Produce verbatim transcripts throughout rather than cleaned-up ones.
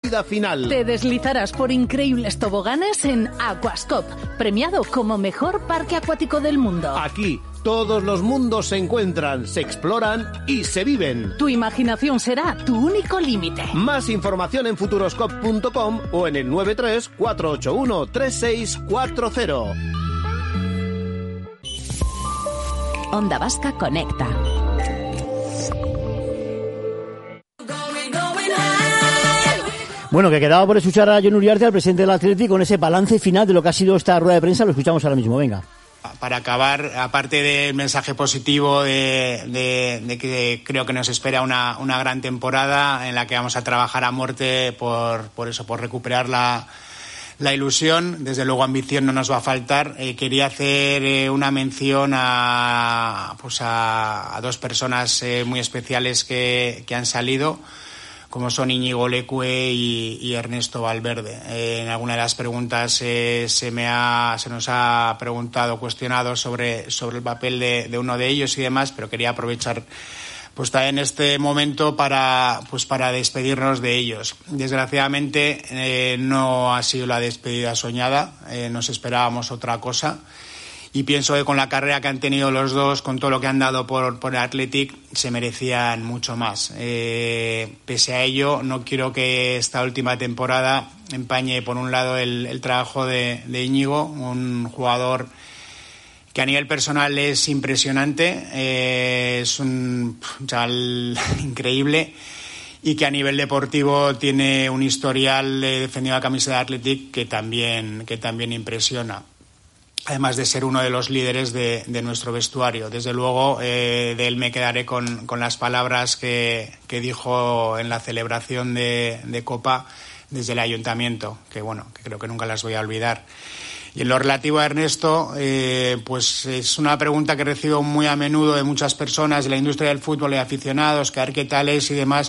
final. Te deslizarás por increíbles toboganes en Aquascop, premiado como mejor parque acuático del mundo. Aquí todos los mundos se encuentran, se exploran y se viven. Tu imaginación será tu único límite. Más información en futuroscope punto com o en el nueve tres cuatro ocho uno tres seis cuatro cero. Onda Vasca Conecta. Bueno, que quedaba por escuchar a Jon Uriarte, al presidente del Athletic, con ese balance final de lo que ha sido esta rueda de prensa. Lo escuchamos ahora mismo, venga. Para acabar, aparte del mensaje positivo de, de, de que creo que nos espera una, una gran temporada en la que vamos a trabajar a muerte por, por eso, por recuperar la, la ilusión. Desde luego ambición no nos va a faltar. Eh, quería hacer eh, una mención a, pues a, a dos personas eh, muy especiales que, que han salido, como son Íñigo Leque y, y Ernesto Valverde. Eh, en alguna de las preguntas eh, se me ha, se nos ha preguntado, cuestionado sobre, sobre el papel de, de uno de ellos y demás, pero quería aprovechar pues también este momento para, pues para despedirnos de ellos. Desgraciadamente eh, no ha sido la despedida soñada, eh, nos esperábamos otra cosa. Y pienso que con la carrera que han tenido los dos, con todo lo que han dado por, por el Athletic, se merecían mucho más. Eh, pese a ello, no quiero que esta última temporada empañe, por un lado, el, el trabajo de, de Íñigo, un jugador que a nivel personal es impresionante, eh, es un chaval increíble, y que a nivel deportivo tiene un historial de defendido la camiseta de Athletic que también, que también impresiona. Además de ser uno de los líderes de, de nuestro vestuario. Desde luego, eh, de él me quedaré con, con las palabras que, que dijo en la celebración de, de Copa desde el Ayuntamiento, que bueno, que creo que nunca las voy a olvidar. Y en lo relativo a Ernesto, eh, pues es una pregunta que recibo muy a menudo de muchas personas de la industria del fútbol y aficionados, que a ver qué tal es y demás.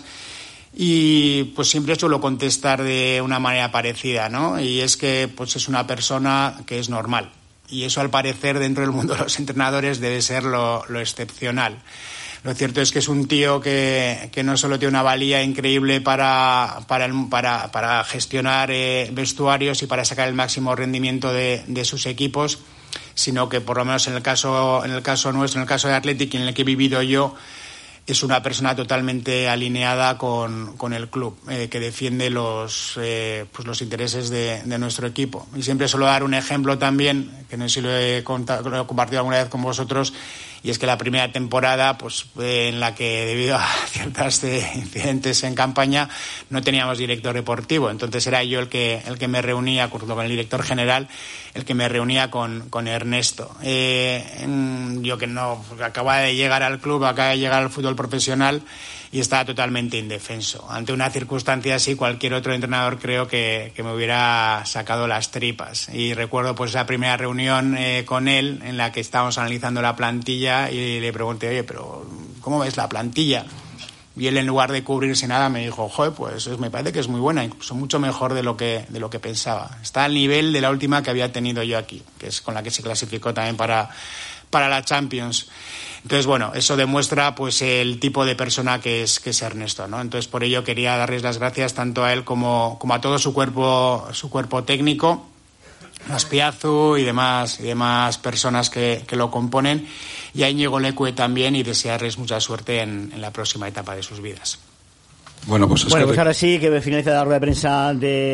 Y pues siempre suelo contestar de una manera parecida, ¿no? Y es que pues es una persona que es normal. Y eso, al parecer, dentro del mundo de los entrenadores debe ser lo, lo excepcional. Lo cierto es que es un tío que, que no solo tiene una valía increíble para, para, el, para, para gestionar eh, vestuarios y para sacar el máximo rendimiento de, de sus equipos, sino que, por lo menos en el caso, en el caso nuestro, en el caso de Athletic, en el que he vivido yo, es una persona totalmente alineada con, con el club, eh, que defiende los, eh, pues los intereses de, de nuestro equipo. Y siempre suelo dar un ejemplo también, que no sé si lo he, contado, lo he compartido alguna vez con vosotros, y es que la primera temporada, pues eh, en la que debido a ciertos eh, incidentes en campaña no teníamos director deportivo, entonces era yo el que el que me reunía junto con el director general, el que me reunía con, con Ernesto. Eh, en, yo que no, acababa de llegar al club, acaba de llegar al fútbol profesional y estaba totalmente indefenso. Ante una circunstancia así, cualquier otro entrenador creo que, que me hubiera sacado las tripas. Y recuerdo pues esa primera reunión eh, con él, en la que estábamos analizando la plantilla, y le pregunté, oye, pero ¿cómo ves la plantilla? Y él, en lugar de cubrirse nada, me dijo, joder, pues me parece que es muy buena, incluso mucho mejor de lo que, de lo que pensaba. Está al nivel de la última que había tenido yo aquí, que es con la que se clasificó también para, para la Champions. Entonces, bueno, eso demuestra pues el tipo de persona que es, que es Ernesto, ¿no? Entonces, por ello quería darles las gracias tanto a él como, como a todo su cuerpo, su cuerpo técnico, a Azpiazu y demás, y demás personas que, que lo componen, y a Íñigo Leque también, y desearles mucha suerte en, en la próxima etapa de sus vidas. Bueno, pues, bueno, pues ahora sí que finaliza la rueda de prensa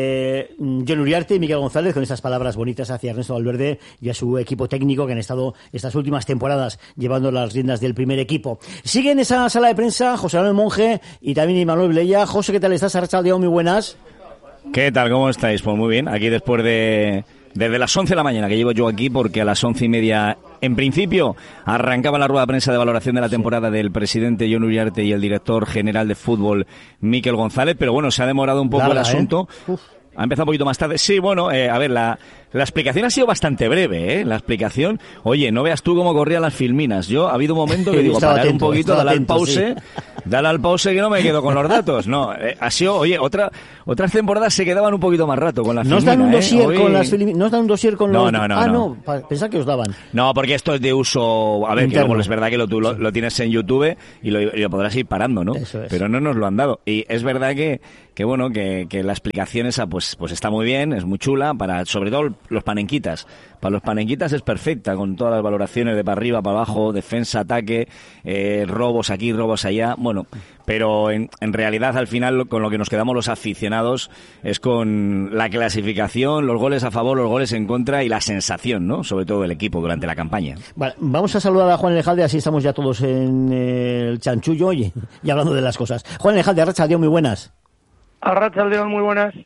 de Jon Uriarte y Miquel González con estas palabras bonitas hacia Ernesto Valverde y a su equipo técnico, que han estado estas últimas temporadas llevando las riendas del primer equipo. Sigue en esa sala de prensa José Manuel Monge y también Manuel Vilella. José, ¿qué tal estás? Arratsaldeon, muy buenas. ¿Qué tal? ¿Cómo estáis? Pues muy bien, aquí después de... Desde las once de la mañana que llevo yo aquí, porque a las once y media, en principio, arrancaba la rueda de prensa de valoración de la temporada del presidente Jon Uriarte y el director general de fútbol, Miquel González, pero bueno, se ha demorado un poco Larga, el asunto. ¿eh? Ha empezado un poquito más tarde. Sí, bueno, eh, a ver, la, La explicación ha sido bastante breve, ¿eh? La explicación, oye, no veas tú cómo corrían las filminas. Yo, ha habido un momento que digo, parar atento, un poquito, dale al pause, sí. dale al pause que no me quedo con los datos. No, eh, ha sido, oye, otra, otras temporadas se quedaban un poquito más rato con las ¿No filminas, dan un dossier ¿eh? Hoy... con las filminas? ¿No dan un dossier con no, los...? No, no, ah, no. no, pensaba que os daban. No, porque esto es de uso, a ver, que luego es verdad que lo, tú lo, lo tienes en YouTube y lo, y lo podrás ir parando, ¿no? Eso es. Pero no nos lo han dado. Y es verdad que, que bueno, que, que la explicación esa pues, pues está muy bien, es muy chula, para sobre todo los panenquitas. Para los panenquitas es perfecta, con todas las valoraciones de para arriba, para abajo, defensa, ataque, eh, robos aquí, robos allá, bueno, pero en, en realidad al final con lo que nos quedamos los aficionados es con la clasificación, los goles a favor, los goles en contra y la sensación, ¿no? Sobre todo del equipo durante la campaña. Vale, vamos a saludar a Juan Elejalde, así estamos ya todos en el chanchullo y, y hablando de las cosas. Juan Elejalde, Arratsaldeon, muy buenas. Arratsaldeon, muy buenas.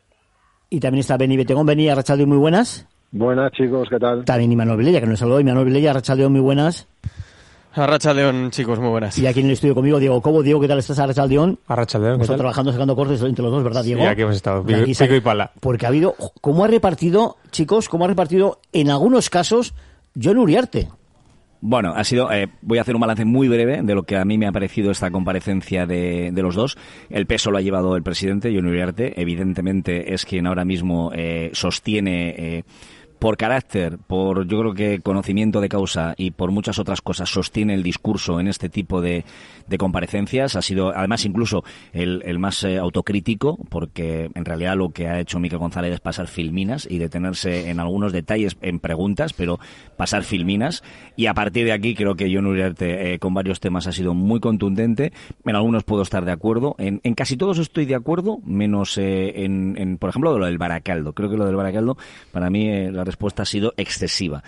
Y también está Beni Betegón. Beni, Arratsaldeon, muy buenas. Buenas, chicos, ¿qué tal? También Imanol Vilella, que nos saludó. Imanol Vilella, Arratsaldeon, muy buenas. Arratsaldeon, chicos, muy buenas. Y aquí en el estudio conmigo, Diego Cobo. Diego, ¿qué tal estás, Arratsaldeon? Arratsaldeon, Hemos estado trabajando, sacando cortes entre los dos, ¿verdad, Diego? Sí, aquí hemos estado, pico, aquí, pico y pala. Porque ha habido, ¿cómo ha repartido, chicos, cómo ha repartido, en algunos casos, Jon Uriarte? Bueno, ha sido, eh, voy a hacer un balance muy breve de lo que a mí me ha parecido esta comparecencia de, de los dos. El peso lo ha llevado el presidente, Jon Uriarte. Evidentemente es quien ahora mismo eh, sostiene... Eh, por carácter, por yo creo que conocimiento de causa y por muchas otras cosas sostiene el discurso en este tipo de, de comparecencias. Ha sido además incluso el, el más eh, autocrítico, porque en realidad lo que ha hecho Mikel González es pasar filminas y detenerse en algunos detalles, en preguntas, pero pasar filminas. Y a partir de aquí creo que Jon Uriarte eh, con varios temas ha sido muy contundente. En algunos puedo estar de acuerdo, en, en casi todos estoy de acuerdo, menos eh, en, en, por ejemplo, de lo del Baracaldo. Creo que lo del Baracaldo, para mí, eh, la respuesta ha sido excesiva,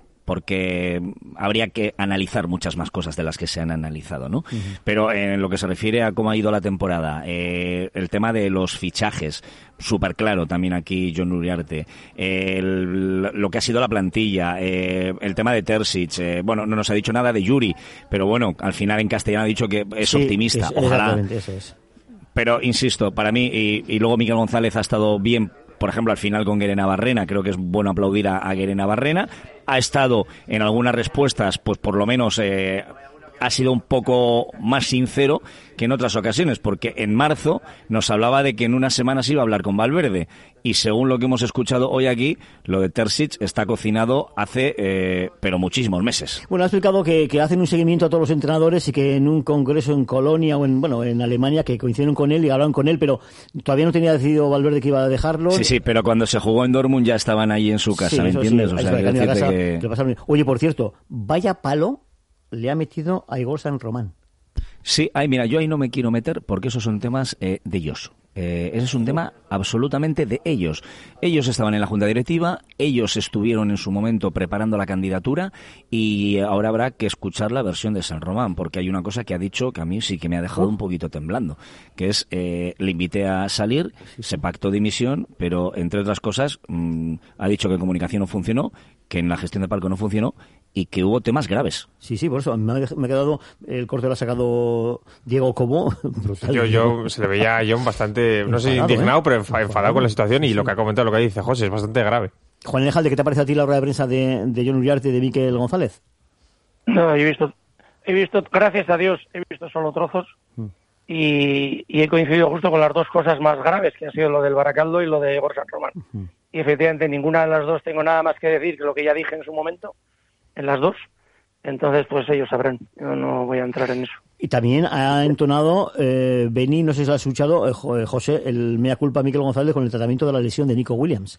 porque habría que analizar muchas más cosas de las que se han analizado, ¿no? Uh-huh. Pero en lo que se refiere a cómo ha ido la temporada, eh, el tema de los fichajes, súper claro también aquí Jon Uriarte, eh, el, lo que ha sido la plantilla, eh, el tema de Terzic, eh, bueno, no nos ha dicho nada de Yuri, pero bueno, al final en castellano ha dicho que es sí, optimista, es, ojalá. Eso es. Pero insisto, para mí, y, y luego Mikel González ha estado bien. Por ejemplo, al final con Guerena Barrena, creo que es bueno aplaudir a, a Guerena Barrena. Ha estado en algunas respuestas, pues por lo menos eh, ha sido un poco más sincero que en otras ocasiones, porque en marzo nos hablaba de que en unas semanas iba a hablar con Valverde, y según lo que hemos escuchado hoy aquí, lo de Terzic está cocinado hace, eh, pero muchísimos meses. Bueno, ha explicado que, que hacen un seguimiento a todos los entrenadores y que en un congreso en Colonia o en, bueno, en Alemania, que coincidieron con él y hablaron con él, pero todavía no tenía decidido Valverde que iba a dejarlo. Sí, sí, pero cuando se jugó en Dortmund ya estaban ahí en su casa, sí, ¿me entiendes? Sí, o sea, es casa, que... que... Oye, por cierto, vaya palo le ha metido a Igor San Román. Sí, ay, mira, yo ahí no me quiero meter porque esos son temas eh, de ellos. Eh, ese es un tema absolutamente de ellos. Ellos estaban en la junta directiva, ellos estuvieron en su momento preparando la candidatura y ahora habrá que escuchar la versión de San Román, porque hay una cosa que ha dicho que a mí sí que me ha dejado un poquito temblando, que es, eh, le invité a salir, se pactó dimisión, pero entre otras cosas mmm, ha dicho que comunicación no funcionó, que en la gestión de palco no funcionó y que hubo temas graves. Sí, sí, por eso me ha, me ha quedado, el corte lo ha sacado Diego Cobo. Brutal. Yo, yo se le veía a Jon bastante, no sé, indignado, ¿eh? Pero enfadado, enfadado con la situación, y sí, lo que ha comentado, lo que dice José, es bastante grave. Juan Elejalde, ¿qué te parece a ti la rueda de prensa de, de Jon Uriarte y de Mikel González? No, he visto, he visto, gracias a Dios, he visto solo trozos mm. y, y he coincidido justo con las dos cosas más graves, que ha sido lo del Baracaldo y lo de Igor San Román. Mm. Y efectivamente ninguna de las dos tengo nada más que decir que lo que ya dije en su momento, en las dos. Entonces, pues ellos sabrán. Yo no voy a entrar en eso. Y también ha entonado, eh, Beni, no sé si lo has escuchado, eh, José, el mea culpa a Mikel González con el tratamiento de la lesión de Nico Williams.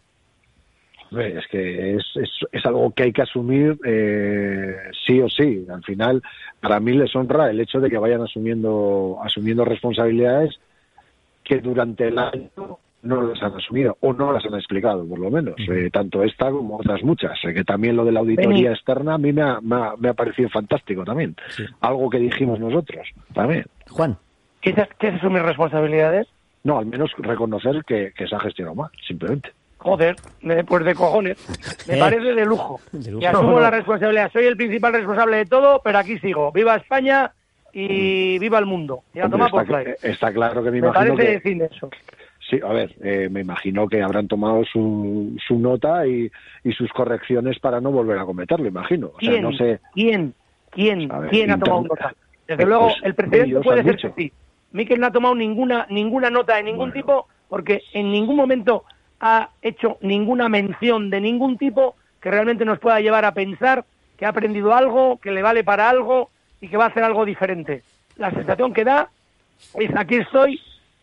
Es que es, es, es algo que hay que asumir eh, sí o sí. Al final, para mí les honra el hecho de que vayan asumiendo asumiendo responsabilidades que durante el año no las han asumido o no las han explicado, por lo menos, uh-huh. eh, tanto esta como otras muchas, eh, que también lo de la auditoría Beni. externa a mí me ha, me ha, me ha parecido fantástico también, sí. Algo que dijimos nosotros también. Juan, ¿qué es, qué es asumir responsabilidades? No, al menos reconocer que, que se ha gestionado mal, simplemente. Joder, pues de cojones, me parece de lujo, de lujo. Y asumo no, no. la responsabilidad, soy el principal responsable de todo, pero aquí sigo, viva España y viva el mundo, y a tomar por play. Está claro que me, me imagino parece que... decir eso. Sí, a ver, eh, me imagino que habrán tomado su, su nota y, y sus correcciones para no volver a cometerlo, imagino. O sea, ¿Quién? no sé. ¿Quién? ¿Quién? A ver, ¿Quién ha tomado internet. nota? Desde luego, Pues el presidente ellos puede han ser dicho. que sí. Mikel no ha tomado ninguna ninguna nota de ningún Bueno. tipo, porque en ningún momento ha hecho ninguna mención de ningún tipo que realmente nos pueda llevar a pensar que ha aprendido algo, que le vale para algo y que va a hacer algo diferente. La sensación que da es: aquí estoy,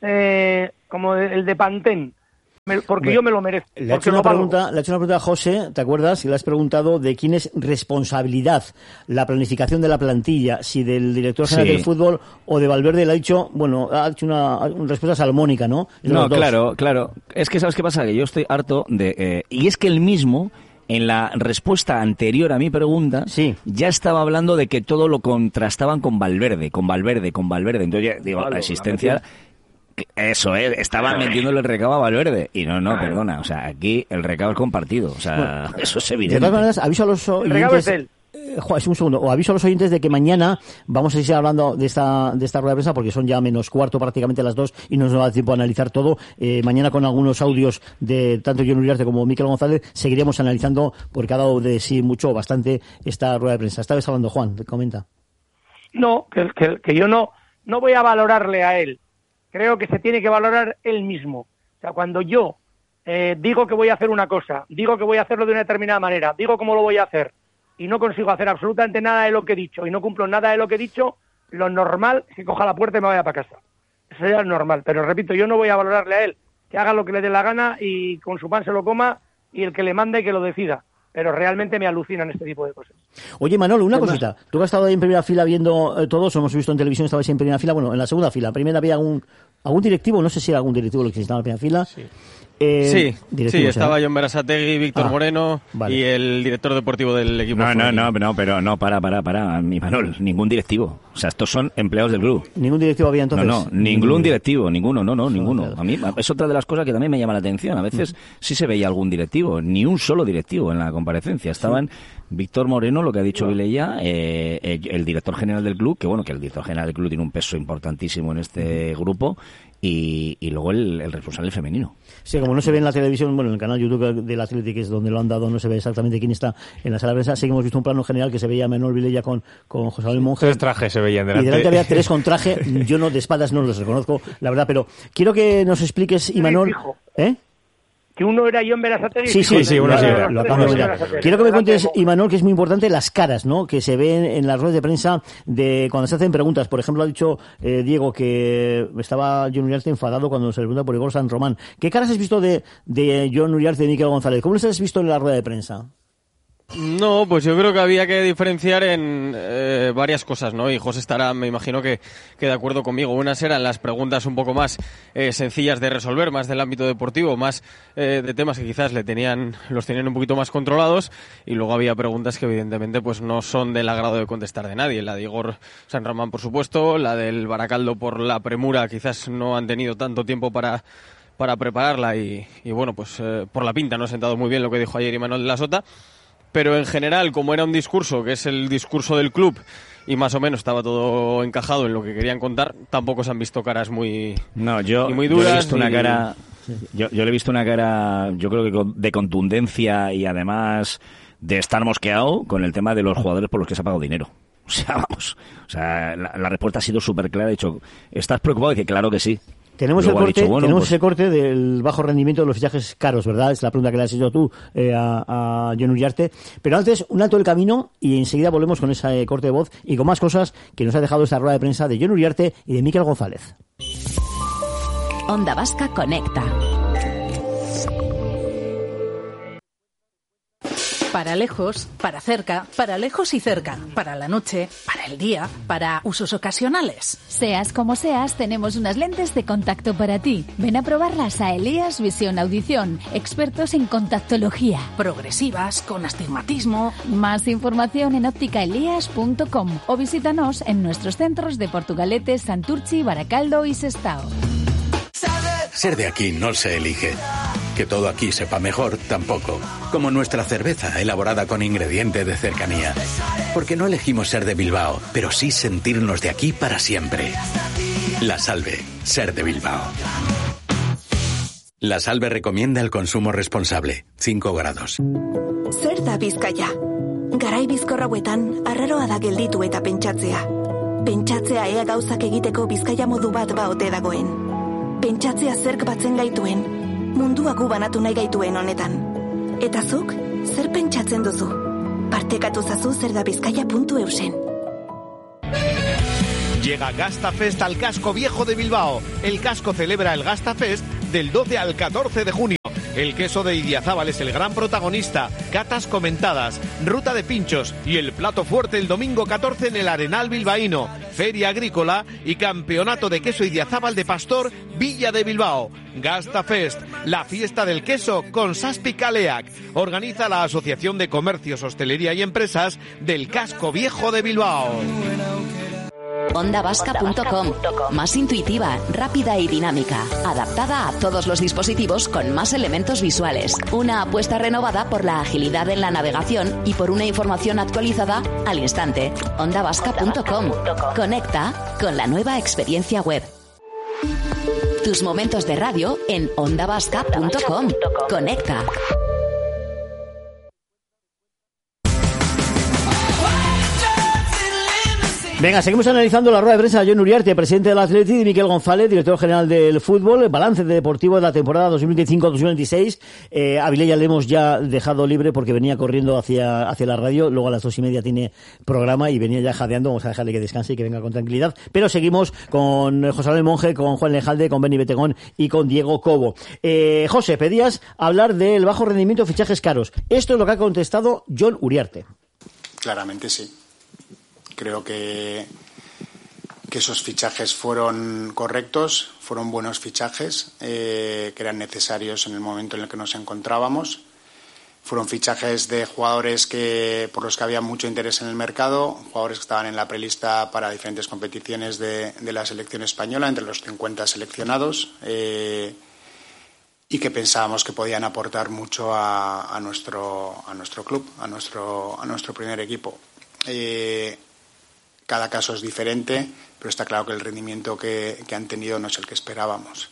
eh, como el de Pantén, me- porque Bueno, yo me lo merezco. Le he, porque hecho una lo valgo. pregunta, le he hecho una pregunta a José, ¿te acuerdas? Y le has preguntado de quién es responsabilidad la planificación de la plantilla, si del director general Sí. del fútbol o de Valverde. Le ha dicho, bueno, ha hecho una, una respuesta salmónica, ¿no? De No, los dos. claro, claro. Es que, ¿sabes qué pasa? Que yo estoy harto de... eh, y es que él mismo, en la respuesta anterior a mi pregunta, Sí. ya estaba hablando de que todo lo contrastaban con Valverde, con Valverde, con Valverde. Entonces, ya, digo, Claro, la existencia... la Eso, eh, estaban metiéndole el recado a Valverde. Y no, no, perdona. O sea, aquí el recado es compartido. O sea, eso es De evidente. todas maneras, aviso a los El regalo oyentes... es él. Eh, Juan, un segundo, o aviso a los oyentes de que mañana vamos a seguir hablando de esta de esta rueda de prensa porque son ya menos cuarto prácticamente las dos y no nos da tiempo a analizar todo. Eh, mañana con algunos audios de tanto John Uriarte como Mikel González seguiremos analizando porque ha dado de sí mucho o bastante esta rueda de prensa. Estabas hablando, Juan, comenta. No, que, que, que yo no, no voy a valorarle a él. Creo que se tiene que valorar él mismo. O sea, cuando yo eh, digo que voy a hacer una cosa, digo que voy a hacerlo de una determinada manera, digo cómo lo voy a hacer y no consigo hacer absolutamente nada de lo que he dicho y no cumplo nada de lo que he dicho, lo normal es que coja la puerta y me vaya para casa. Eso ya es normal. Pero repito, yo no voy a valorarle a él. Que haga lo que le dé la gana y con su pan se lo coma y el que le mande que lo decida. Pero realmente me alucinan este tipo de cosas. Oye, Manolo, una ¿Qué más? cosita. Tú que has estado ahí en primera fila viendo eh, todos, hemos visto en televisión, estabais en primera fila, bueno, en la segunda fila. En primera había algún, algún directivo, no sé si era algún directivo lo que estaba en primera fila. Sí. Eh, Sí, directivos, sí, estaba ¿eh? John Berasategui, Víctor Ah, Moreno vale. y el director deportivo del equipo. No, no, femenino. no, no, pero no, para, para, para, mi Manol, ningún directivo. O sea, estos son empleados del club. Ningún directivo había entonces. No, no, ningún directivo, ninguno, no, no, ninguno. claro. A mí es otra de las cosas que también me llama la atención. A veces sí se veía algún directivo, ni un solo directivo en la comparecencia. Estaban Víctor Moreno, lo que ha dicho Vilella, eh, el, el director general del club, que bueno, que el director general del club tiene un peso importantísimo en este grupo, y, y luego el, el responsable femenino. Sí, como no se ve en la televisión, bueno, en el canal YouTube del Athletic, que es donde lo han dado, no se ve exactamente quién está en la sala de prensa. Sí que hemos visto un plano general que se veía a Menor Vilella con, con José Manuel Monge. Tres trajes se veían delante. Y delante había tres con traje. Yo no, de espaldas no los reconozco, la verdad, pero quiero que nos expliques, Imanol. fijo. ¿Eh? Que uno era John Berasategui. Sí, sí, sí, uno sí lo- era. lo acabo de mirar. Quiero que me cuentes, Imanol, que es muy importante, las caras, ¿no? Que se ven en las ruedas de prensa de cuando se hacen preguntas. Por ejemplo, ha dicho eh, Diego que estaba John Uriarte enfadado cuando se le pregunta por Igor San Román. ¿Qué caras has visto de, de John Uriarte y de Mikel González? ¿Cómo les has visto en la rueda de prensa? No, pues yo creo que había que diferenciar en eh, varias cosas, ¿no? Y José estará, me imagino que, que de acuerdo conmigo. Unas eran las preguntas un poco más eh, sencillas de resolver, más del ámbito deportivo, más eh, de temas que quizás le tenían, los tenían un poquito más controlados. Y luego había preguntas que evidentemente pues no son del agrado de contestar de nadie. La de Igor San Román, por supuesto, la del Baracaldo por la premura, quizás no han tenido tanto tiempo para para prepararla y, y bueno, pues eh, por la pinta no ha sentado muy bien lo que dijo ayer Imanol de la Sota. Pero en general, como era un discurso, que es el discurso del club, y más o menos estaba todo encajado en lo que querían contar, tampoco se han visto caras muy, No, yo, ni muy yo le he duras. visto una ni- cara, yo, yo le he visto una cara, yo creo que con- de contundencia y además de estar mosqueado con el tema de los jugadores por los que se ha pagado dinero. O sea, vamos, o sea, la, la respuesta ha sido súper clara. De hecho, ¿estás preocupado? Y dice, claro que sí. Tenemos, Luego el ha corte, dicho, bueno, tenemos pues- ese corte del bajo rendimiento de los fichajes caros, ¿verdad? Es la pregunta que le has hecho tú eh, a, a John Uriarte. Pero antes, un alto del camino y enseguida volvemos con ese corte de voz y con más cosas que nos ha dejado esta rueda de prensa de John Uriarte y de Mikel González. Onda Vasca Conecta. Para lejos, para cerca, para lejos y cerca, para la noche, para el día, para usos ocasionales. Seas como seas, tenemos unas lentes de contacto para ti. Ven a probarlas a Elías Visión Audición, expertos en contactología. Progresivas, con astigmatismo. Más información en óptica elías punto com o visítanos en nuestros centros de Portugalete, Santurchi, Baracaldo y Sestao. Ser de aquí no se elige. Que todo aquí sepa mejor, tampoco. Como nuestra cerveza, elaborada con ingrediente de cercanía. Porque no elegimos ser de Bilbao, pero sí sentirnos de aquí para siempre. La Salve, ser de Bilbao. La Salve recomienda el consumo responsable. cinco grados. Zer da Bizkaia? Garai bizkor hauetan, arraroa da gelditu eta pentsatzea. Pentsatzea ea gauzak egiteko Bizkaia modu bat ba ote dagoen. Pentsatzea zerk batzen gaituen, mundua gu banatu nahi gaituen honetan. Eta zuk, zer pentsatzen duzu? Partekatu zazu zer da bizkaia puntu eusen. Llega GastaFest al Casco Viejo de Bilbao. El casco celebra el GastaFest del doce al catorce de junio. El queso de Idiazábal es el gran protagonista. Catas comentadas, ruta de pinchos y el plato fuerte el domingo catorce en el Arenal bilbaíno. Feria agrícola y campeonato de queso Idiazábal de Pastor, Villa de Bilbao. GastaFest, la fiesta del queso con Saspi Kaleak. Organiza la Asociación de Comercios, Hostelería y Empresas del Casco Viejo de Bilbao. onda vasca punto com, más intuitiva, rápida y dinámica, adaptada a todos los dispositivos con más elementos visuales. Una apuesta renovada por la agilidad en la navegación y por una información actualizada al instante. onda vasca punto com. Conecta con la nueva experiencia web. Tus momentos de radio en onda vasca punto com. Conecta. Venga, seguimos analizando la rueda de prensa de Jon Uriarte, presidente del Atleti, y Miquel González, director general del fútbol, el balance de deportivo de la temporada dos mil veinticinco dos mil veintiséis. Eh, a Vilella le hemos ya dejado libre porque venía corriendo hacia, hacia la radio, luego a las dos y media tiene programa y venía ya jadeando. Vamos a dejarle que descanse y que venga con tranquilidad. Pero seguimos con José Manuel Monge, con Juan Lejalde, con Beni Betegón y con Diego Cobo. Eh, José, pedías hablar del bajo rendimiento de fichajes caros. Esto es lo que ha contestado Jon Uriarte. Claramente sí. Creo que, que esos fichajes fueron correctos, fueron buenos fichajes, eh, que eran necesarios en el momento en el que nos encontrábamos. Fueron fichajes de jugadores que por los que había mucho interés en el mercado, jugadores que estaban en la prelista para diferentes competiciones de, de la selección española, entre los cincuenta seleccionados, eh, y que pensábamos que podían aportar mucho a, a, nuestro, a nuestro club, a nuestro, a nuestro primer equipo. Eh, Cada caso es diferente, pero está claro que el rendimiento que, que han tenido no es el que esperábamos.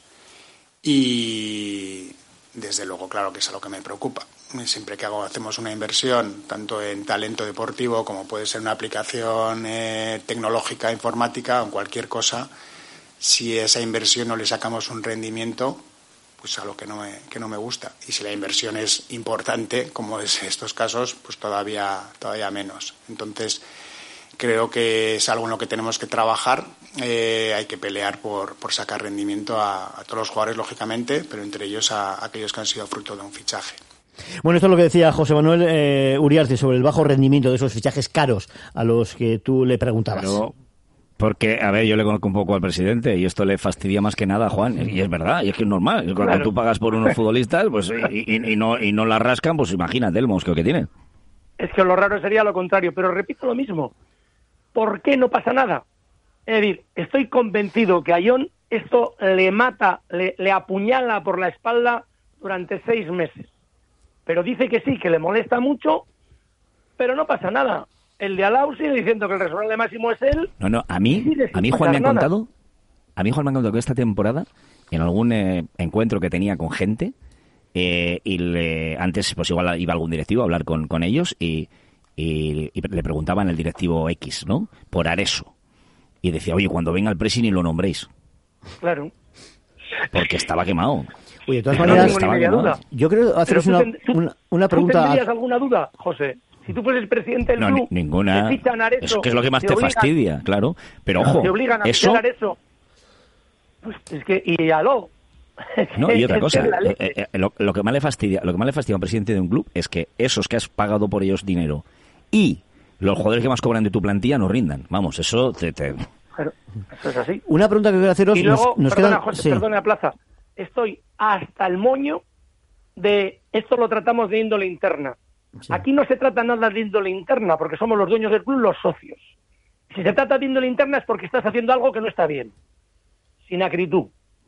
Y desde luego, claro que es algo que me preocupa. Siempre que hago, hacemos una inversión, tanto en talento deportivo como puede ser una aplicación eh, tecnológica, informática o en cualquier cosa, si a esa inversión no le sacamos un rendimiento, pues algo que no me, que no me gusta. Y si la inversión es importante, como es estos casos, pues todavía, todavía menos. Entonces, creo que es algo en lo que tenemos que trabajar. Eh, hay que pelear por, por sacar rendimiento a, a todos los jugadores, lógicamente, pero entre ellos a, a aquellos que han sido fruto de un fichaje. Bueno, esto es lo que decía José Manuel eh, Uriarte sobre el bajo rendimiento de esos fichajes caros a los que tú le preguntabas. Pero, porque, a ver, yo le conozco un poco al presidente y esto le fastidia más que nada a Juan. Y es verdad, y es que es normal. Cuando claro. tú pagas por unos futbolistas pues y, y, y, no, y no la rascan, pues imagínate el mosqueo que tiene. Es que lo raro sería lo contrario, pero repito lo mismo. ¿Por qué no pasa nada? Es decir, estoy convencido que a Jon esto le mata, le, le apuñala por la espalda durante seis meses. Pero dice que sí, que le molesta mucho, pero no pasa nada. El de Alau sigue diciendo que el responsable máximo es él. No, no, a mí, a mí Juan me ha contado, a mí Juan me ha contado que esta temporada, en algún eh, encuentro que tenía con gente, eh, y le, antes pues igual iba algún directivo a hablar con, con ellos y Y, y le preguntaban al directivo X, ¿no? Por Areso. Y decía, oye, cuando venga el presi ni lo nombréis. Claro. Porque estaba quemado. Oye, de todas maneras, estaba quemado. Yo creo haceros una, una, una pregunta. ¿Tú tendrías alguna duda, José? Si tú fueres presidente del no, club, ni, ninguna. te fichan Areso, eso que es lo que más te, te obligan, fastidia, claro. Pero ojo, te obligan a eso... Areso. Pues es que, y aló. No, y otra cosa, eh, eh, lo, lo que más le fastidia, lo que más le fastidia a un presidente de un club es que esos que has pagado por ellos dinero y los jugadores que más cobran de tu plantilla no rindan. Vamos, eso te... te... Pero, eso es así. Una pregunta que quiero haceros... Y luego, nos, nos perdona, quedan... José, sí. perdona, Plaza. Estoy hasta el moño de... Esto lo tratamos de índole interna. Sí. Aquí no se trata nada de índole interna, porque somos los dueños del club, los socios. Si se trata de índole interna es porque estás haciendo algo que no está bien. Sin acritud.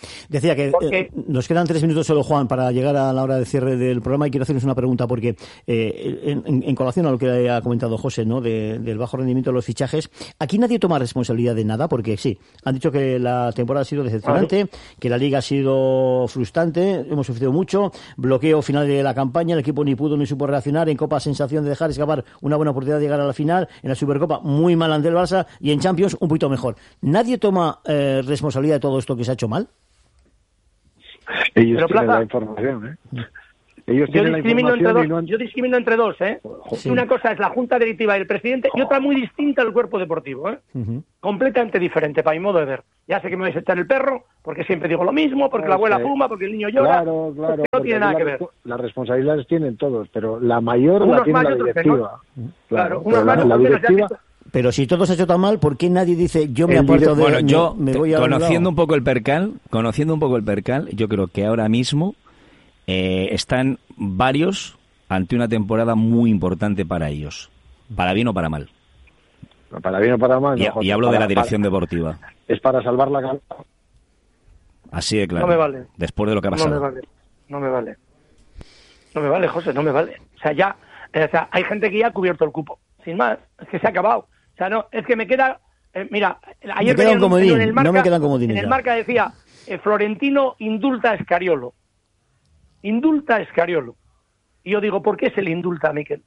Decía que porque... eh, nos quedan tres minutos solo, Juan, para llegar a la hora de cierre del programa, y quiero hacerles una pregunta porque eh, en, en, en colación a lo que ha comentado José, ¿no? De, del bajo rendimiento de los fichajes, aquí nadie toma responsabilidad de nada, porque sí, han dicho que la temporada ha sido decepcionante, claro, que la liga ha sido frustrante, hemos sufrido mucho, bloqueo final de la campaña, el equipo ni pudo ni supo reaccionar, en Copa sensación de dejar escapar una buena oportunidad de llegar a la final, en la Supercopa muy mal ante el Barça y en Champions un poquito mejor. ¿Nadie toma eh, responsabilidad de todo esto que se ha hecho mal? Ellos Pero, tienen Plaza, la información, ¿eh? Ellos yo, tienen discrimino la información entre y no dos, han... yo discrimino entre dos, ¿eh? Sí. Una cosa es la Junta Directiva y el presidente y otra muy distinta al cuerpo deportivo, ¿eh? Uh-huh. Completamente diferente, para mi modo de ver. Ya sé que me vais a echar el perro, porque siempre digo lo mismo, porque la abuela fuma, porque el niño llora. Claro, claro. No tiene nada la, que ver. Las responsabilidades tienen todos, pero la mayor unos la tiene la directiva. Claro, claro unos más, la, la directiva... Pero si todo se ha hecho tan mal, ¿por qué nadie dice yo me aparto de... Bueno, me, yo, me voy a conociendo un poco el percal, conociendo un poco el percal, yo creo que ahora mismo eh, están varios ante una temporada muy importante para ellos. Para bien o para mal. Para bien o para mal. Y, no, José, y hablo para, de la dirección para, deportiva. Es para salvar la calma. Así de claro. No me vale. Después de lo que ha pasado. No me vale. No me vale. No me vale, José, no me vale. O sea, ya, o sea, hay gente que ya ha cubierto el cupo. Sin más, es que se ha acabado. O sea, no, es que me queda... Eh, mira, ayer me queda un comodín, en el Marca, no me quedan comodines. En el Marca decía, eh, Florentino indulta a Escariolo. Indulta a Escariolo. Y yo digo, ¿por qué se le indulta a Miquel?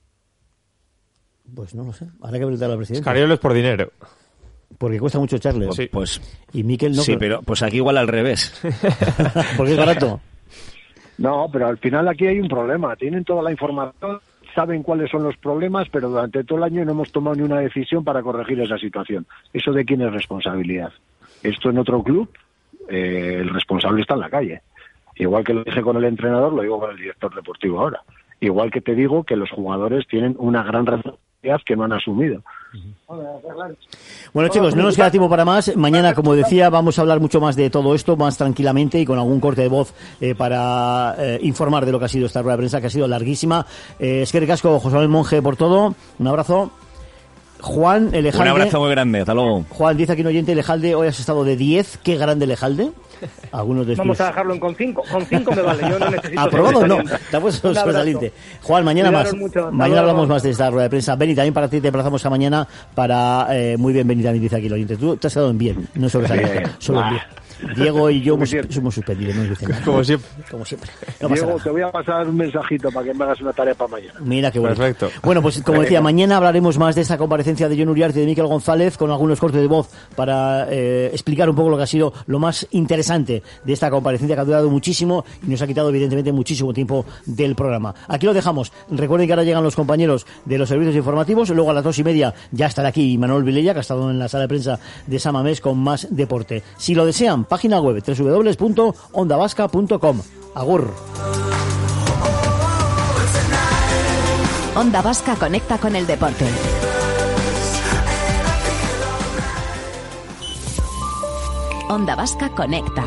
Pues no lo sé. Habrá que preguntarle al presidente. Escariolo es por dinero. Porque cuesta mucho echarle. Sí. Pues, y Miquel no. Sí, pero pues aquí igual al revés. Porque es barato. No, pero al final aquí hay un problema. Tienen toda la información, saben cuáles son los problemas, pero durante todo el año no hemos tomado ni una decisión para corregir esa situación. ¿Eso de quién es responsabilidad? Esto en otro club, eh, el responsable está en la calle. Igual que lo dije con el entrenador, lo digo con el director deportivo ahora. Igual que te digo que los jugadores tienen una gran responsabilidad que no han asumido. Bueno, chicos, no nos queda tiempo para más. Mañana, como decía, vamos a hablar mucho más de todo esto, más tranquilamente y con algún corte de voz eh, para eh, informar de lo que ha sido esta rueda de prensa, que ha sido larguísima. Eh, es que recasco, José Manuel Monje, por todo. Un abrazo. Juan, Elejalde. Un abrazo muy grande, hasta luego. Juan, dice aquí un oyente, Elejalde, hoy has estado de diez. Qué grande Elejalde. Algunos de Vamos a dejarlo en con cinco. Con cinco me vale, yo no necesito... ¿Aprobado? No, te ha puesto sobresaliente. Juan, mañana Cuidaron más. Mucho. Mañana hablamos más de esta rueda de prensa. Beni, también para ti te emplazamos a mañana para... Eh, muy bien, Beni, también dice aquí el oyente. Tú te has quedado en bien, no sobresaliente, solo en bien. Diego y yo hemos, hemos suspendido, no dicen nada. Como siempre. Como siempre. No Diego, nada. te voy a pasar un mensajito para que me hagas una tarea para mañana. Mira qué bueno. Perfecto. Bueno, pues como decía, mañana hablaremos más de esta comparecencia de Jon Uriarte y de Miquel González con algunos cortes de voz para eh, explicar un poco lo que ha sido lo más interesante de esta comparecencia, que ha durado muchísimo y nos ha quitado evidentemente muchísimo tiempo del programa. Aquí lo dejamos. Recuerden que ahora llegan los compañeros de los servicios informativos. Luego a las dos y media ya estará aquí Manuel Vilella, que ha estado en la sala de prensa de Samamés con más deporte. Si lo desean, página web doble u doble u doble u punto onda vasca punto com. Agur. Onda Vasca conecta con el deporte. Onda Vasca conecta.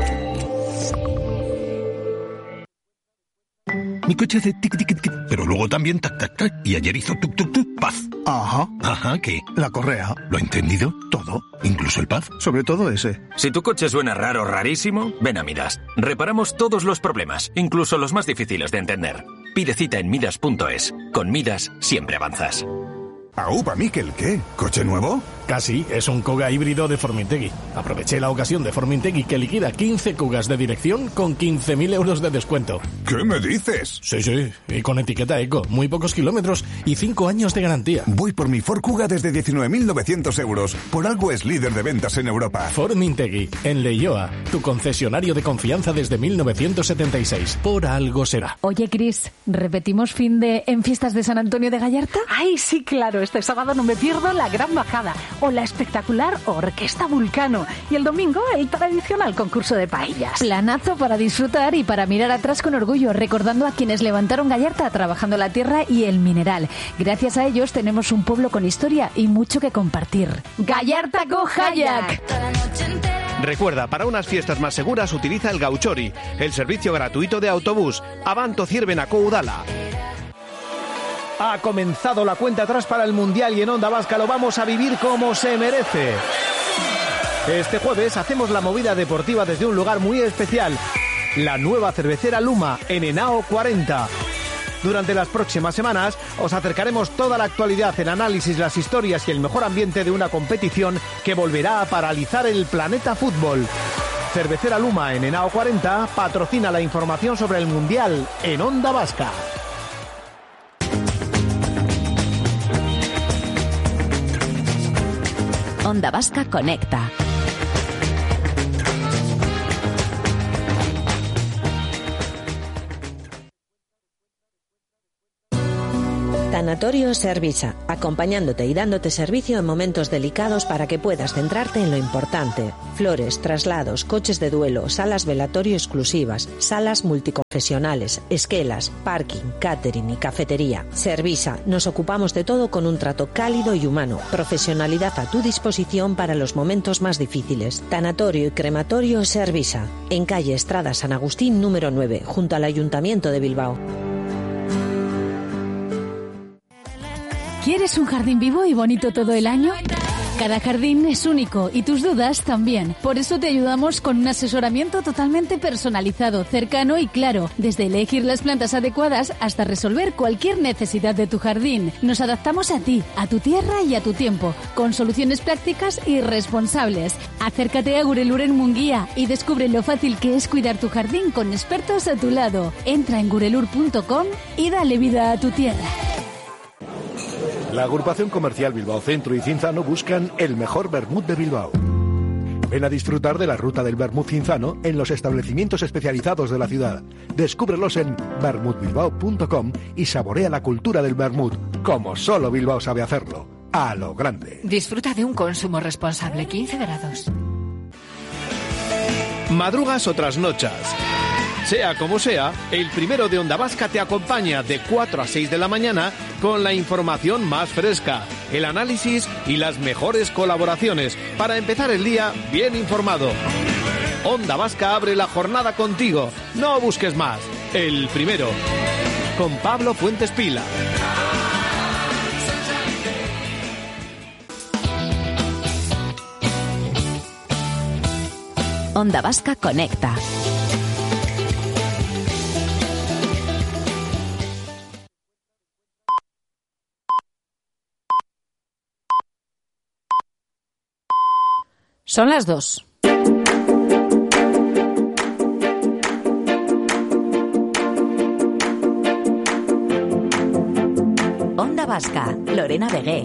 Mi coche hace tic, tic, tic, pero luego también tac, tac, tac. Y ayer hizo tuk, tuk, tuk, paz. Ajá. Ajá, ¿qué? La correa. ¿Lo ha entendido? Todo. ¿Incluso el paz? Sobre todo ese. Si tu coche suena raro, rarísimo, ven a Midas. Reparamos todos los problemas, incluso los más difíciles de entender. Pide cita en midas punto es. Con Midas siempre avanzas. Aupa, Miquel, ¿qué? ¿Coche nuevo? Casi, es un Kuga híbrido de Formintegui. Aproveché la ocasión de Formintegui que liquida quince Kugas de dirección con quince mil euros de descuento. ¿Qué me dices? Sí, sí, y con etiqueta eco, muy pocos kilómetros y cinco años de garantía. Voy por mi Ford Kuga desde diecinueve mil novecientos euros. Por algo es líder de ventas en Europa. Formintegui, en Leioa, tu concesionario de confianza desde mil novecientos setenta y seis. Por algo será. Oye, Cris, ¿repetimos fin de en Fiestas de San Antonio de Gallarta? Ay, sí, claro. Este sábado no me pierdo la gran bajada o la espectacular Orquesta Vulcano y el domingo el tradicional concurso de paellas. Planazo para disfrutar y para mirar atrás con orgullo, recordando a quienes levantaron Gallarta trabajando la tierra y el mineral. Gracias a ellos tenemos un pueblo con historia y mucho que compartir. Gallarta Go Kayak. Recuerda, para unas fiestas más seguras utiliza el Gauchori, el servicio gratuito de autobús. Abanto Ciervenako Udala. Ha comenzado la cuenta atrás para el Mundial y en Onda Vasca lo vamos a vivir como se merece. Este jueves hacemos la movida deportiva desde un lugar muy especial, la nueva cervecera Luma en Henao cuarenta. Durante las próximas semanas os acercaremos toda la actualidad, el análisis, las historias y el mejor ambiente de una competición que volverá a paralizar el planeta fútbol. Cervecera Luma en Henao cuarenta patrocina la información sobre el Mundial en Onda Vasca. Onda Vasca Conecta. Tanatorio Servisa, acompañándote y dándote servicio en momentos delicados para que puedas centrarte en lo importante. Flores, traslados, coches de duelo, salas velatorio exclusivas, salas multiconfesionales, esquelas, parking, catering y cafetería. Servisa, nos ocupamos de todo con un trato cálido y humano, profesionalidad a tu disposición para los momentos más difíciles. Tanatorio y crematorio Servisa, en calle Estrada San Agustín número nueve, junto al Ayuntamiento de Bilbao. ¿Quieres un jardín vivo y bonito todo el año? Cada jardín es único y tus dudas también. Por eso te ayudamos con un asesoramiento totalmente personalizado, cercano y claro, desde elegir las plantas adecuadas hasta resolver cualquier necesidad de tu jardín. Nos adaptamos a ti, a tu tierra y a tu tiempo, con soluciones prácticas y responsables. Acércate a Gurelur en Munguía y descubre lo fácil que es cuidar tu jardín con expertos a tu lado. Entra en gurelur punto com y dale vida a tu tierra. La agrupación comercial Bilbao Centro y Cinzano buscan el mejor vermut de Bilbao. Ven a disfrutar de la ruta del vermut cinzano en los establecimientos especializados de la ciudad. Descúbrelos en vermut bilbao punto com y saborea la cultura del vermut, como solo Bilbao sabe hacerlo, a lo grande. Disfruta de un consumo responsable, quince grados. Madrugas o trasnochas. Sea como sea, el primero de Onda Vasca te acompaña de cuatro a seis de la mañana con la información más fresca, el análisis y las mejores colaboraciones para empezar el día bien informado. Onda Vasca abre la jornada contigo. No busques más. El primero. Con Pablo Fuentes Pila. Onda Vasca Conecta. Son las dos. Onda Vasca, Lorena Vegué.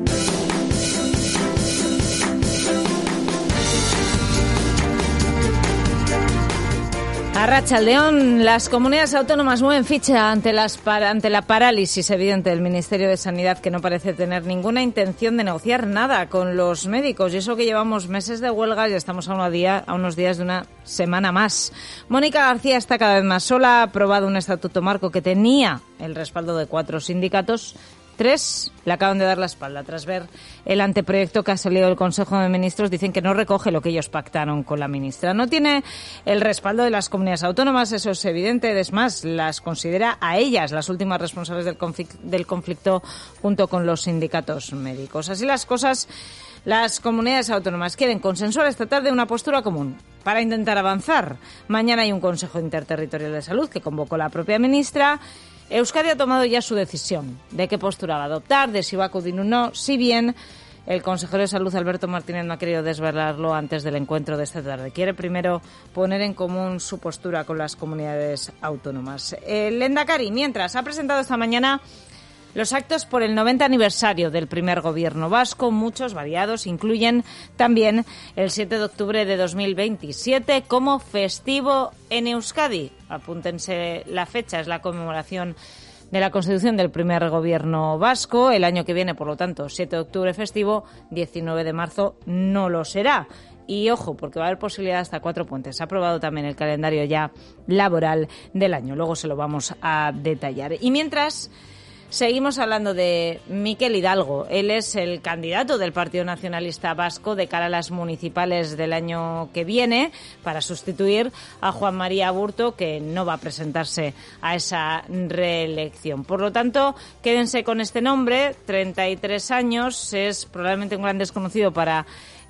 Arratsaldeón, las comunidades autónomas mueven ficha ante, las, ante la parálisis evidente del Ministerio de Sanidad, que no parece tener ninguna intención de negociar nada con los médicos. Y eso que llevamos meses de huelga y estamos a, uno día, a unos días de una semana más. Mónica García está cada vez más sola, ha aprobado un estatuto marco que tenía el respaldo de cuatro sindicatos. Tres le acaban de dar la espalda. Tras ver el anteproyecto que ha salido del Consejo de Ministros, dicen que no recoge lo que ellos pactaron con la ministra. No tiene el respaldo de las comunidades autónomas, eso es evidente. Es más, las considera a ellas las últimas responsables del conflicto, del conflicto junto con los sindicatos médicos. Así las cosas, las comunidades autónomas quieren consensuar esta tarde una postura común para intentar avanzar. Mañana hay un Consejo Interterritorial de Salud que convocó la propia ministra. Euskadi ha tomado ya su decisión de qué postura va a adoptar, de si va a acudir o no, si bien el consejero de Salud, Alberto Martínez, no ha querido desvelarlo antes del encuentro de esta tarde. Quiere primero poner en común su postura con las comunidades autónomas. El Lehendakari, mientras, ha presentado esta mañana los actos por el noventa aniversario del primer gobierno vasco, muchos variados, incluyen también el siete de octubre de dos mil veintisiete como festivo en Euskadi. Apúntense la fecha, es la conmemoración de la constitución del primer gobierno vasco. El año que viene, por lo tanto, siete de octubre festivo, diecinueve de marzo no lo será. Y ojo, porque va a haber posibilidad hasta cuatro puentes. Se ha aprobado también el calendario ya laboral del año. Luego se lo vamos a detallar. Y mientras, seguimos hablando de Miquel Hidalgo. Él es el candidato del Partido Nacionalista Vasco de cara a las municipales del año que viene para sustituir a Juan María Aburto, que no va a presentarse a esa reelección. Por lo tanto, quédense con este nombre, treinta y tres años, es probablemente un gran desconocido para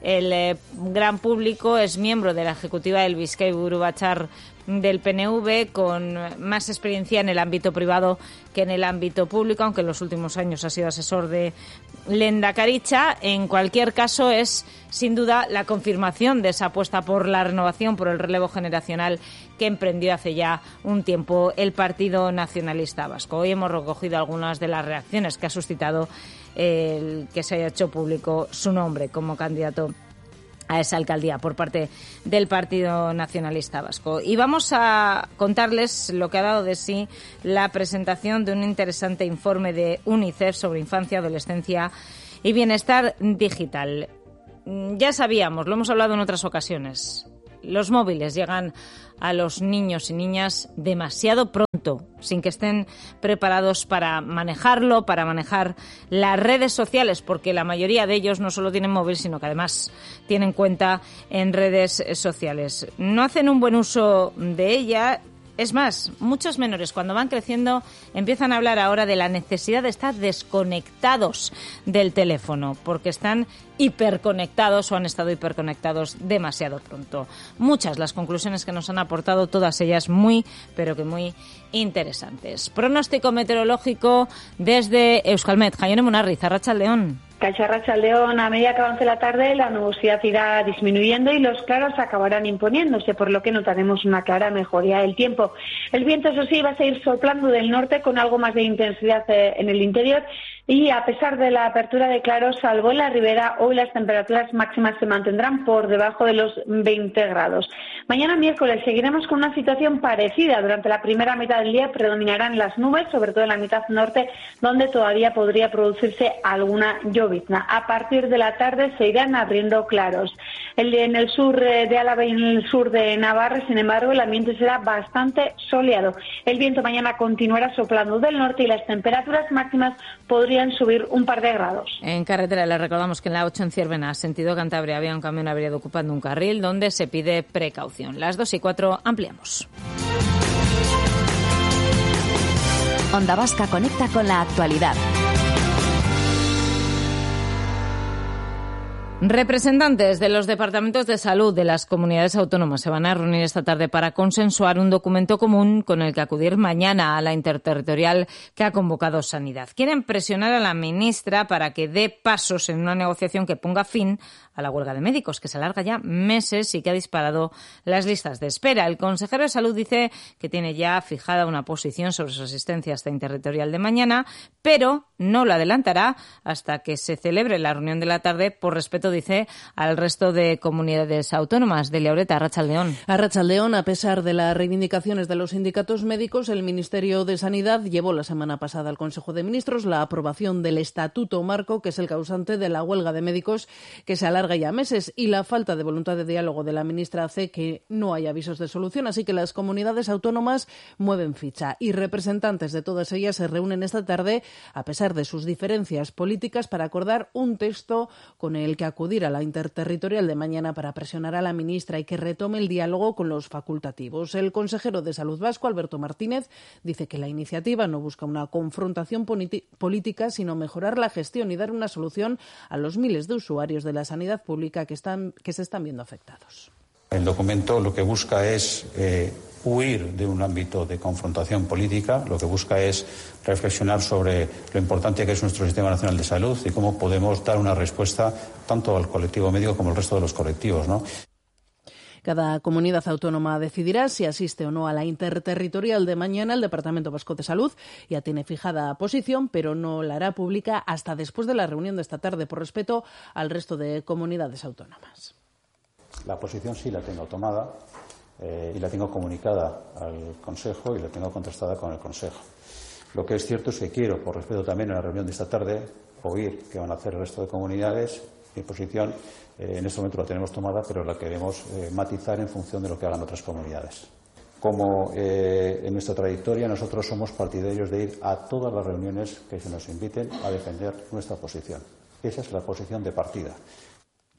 el eh, gran público, es miembro de la ejecutiva del Bizkai Buru Batzar del P N V, con más experiencia en el ámbito privado que en el ámbito público, aunque en los últimos años ha sido asesor de Lehendakaritza. En cualquier caso, es sin duda la confirmación de esa apuesta por la renovación, por el relevo generacional que emprendió hace ya un tiempo el Partido Nacionalista Vasco. Hoy hemos recogido algunas de las reacciones que ha suscitado el que se haya hecho público su nombre como candidato a esa alcaldía por parte del Partido Nacionalista Vasco. Y vamos a contarles lo que ha dado de sí la presentación de un interesante informe de UNICEF sobre infancia, adolescencia y bienestar digital. Ya sabíamos, lo hemos hablado en otras ocasiones, los móviles llegan a los niños y niñas demasiado pronto, sin que estén preparados para manejarlo, para manejar las redes sociales, porque la mayoría de ellos no solo tienen móvil, sino que además tienen cuenta en redes sociales. No hacen un buen uso de ella. Es más, muchos menores cuando van creciendo empiezan a hablar ahora de la necesidad de estar desconectados del teléfono, porque están hiperconectados o han estado hiperconectados demasiado pronto. Muchas las conclusiones que nos han aportado, todas ellas muy, pero que muy interesantes. Pronóstico meteorológico desde Euskalmet. Jaione Munarriz, Arratsaldeon. Arratsaldeon, a medida que avance la tarde, la nubosidad irá disminuyendo y los claros acabarán imponiéndose, por lo que notaremos una clara mejoría del tiempo. El viento, eso sí, va a seguir soplando del norte con algo más de intensidad en el interior y a pesar de la apertura de claros, salvo en la ribera, hoy las temperaturas máximas se mantendrán por debajo de los veinte grados. Mañana miércoles seguiremos con una situación parecida. Durante la primera mitad del día predominarán las nubes, sobre todo en la mitad norte, donde todavía podría producirse alguna llovizna. A partir de la tarde se irán abriendo claros. El, en el sur de Álava y en el sur de Navarra, sin embargo, el ambiente será bastante soleado. El viento mañana continuará soplando del norte y las temperaturas máximas podrían subir un par de grados. En carretera les recordamos que en la ocho en Ciervena, sentido Cantabria, había un camión averiado ocupando un carril donde se pide precaución. Las dos y cuatro ampliamos. Onda Vasca conecta con la actualidad. Representantes de los departamentos de salud de las comunidades autónomas se van a reunir esta tarde para consensuar un documento común con el que acudir mañana a la interterritorial que ha convocado Sanidad. Quieren presionar a la ministra para que dé pasos en una negociación que ponga fin a la huelga de médicos, que se alarga ya meses y que ha disparado las listas de espera. El consejero de Salud dice que tiene ya fijada una posición sobre su asistencia a esta interterritorial de mañana, pero no lo adelantará hasta que se celebre la reunión de la tarde, por respeto, dice, al resto de comunidades autónomas. Delia Ureta, Arratsaldeon. Arratsaldeon, a pesar de las reivindicaciones de los sindicatos médicos, el Ministerio de Sanidad llevó la semana pasada al Consejo de Ministros la aprobación del Estatuto Marco, que es el causante de la huelga de médicos que se alarga ya meses, y la falta de voluntad de diálogo de la ministra hace que no haya avisos de solución, así que las comunidades autónomas mueven ficha y representantes de todas ellas se reúnen esta tarde, a pesar de sus diferencias políticas, para acordar un texto con el que acudir a la interterritorial de mañana para presionar a la ministra y que retome el diálogo con los facultativos. El consejero de Salud vasco, Alberto Martínez, dice que la iniciativa no busca una confrontación política, sino mejorar la gestión y dar una solución a los miles de usuarios de la sanidad pública que están que se están viendo afectados. El documento lo que busca es eh, huir de un ámbito de confrontación política, lo que busca es reflexionar sobre lo importante que es nuestro Sistema Nacional de Salud y cómo podemos dar una respuesta tanto al colectivo médico como al resto de los colectivos, ¿no? Cada comunidad autónoma decidirá si asiste o no a la interterritorial de mañana. El Departamento Vasco de Salud ya tiene fijada posición, pero no la hará pública hasta después de la reunión de esta tarde, por respeto al resto de comunidades autónomas. La posición sí la tengo tomada eh, y la tengo comunicada al Consejo y la tengo contrastada con el Consejo. Lo que es cierto es que quiero, por respeto también a la reunión de esta tarde, oír qué van a hacer el resto de comunidades. Mi posición eh, en este momento la tenemos tomada, pero la queremos eh, matizar en función de lo que hagan otras comunidades. Como eh, en nuestra trayectoria, nosotros somos partidarios de ir a todas las reuniones que se nos inviten a defender nuestra posición. Esa es la posición de partida.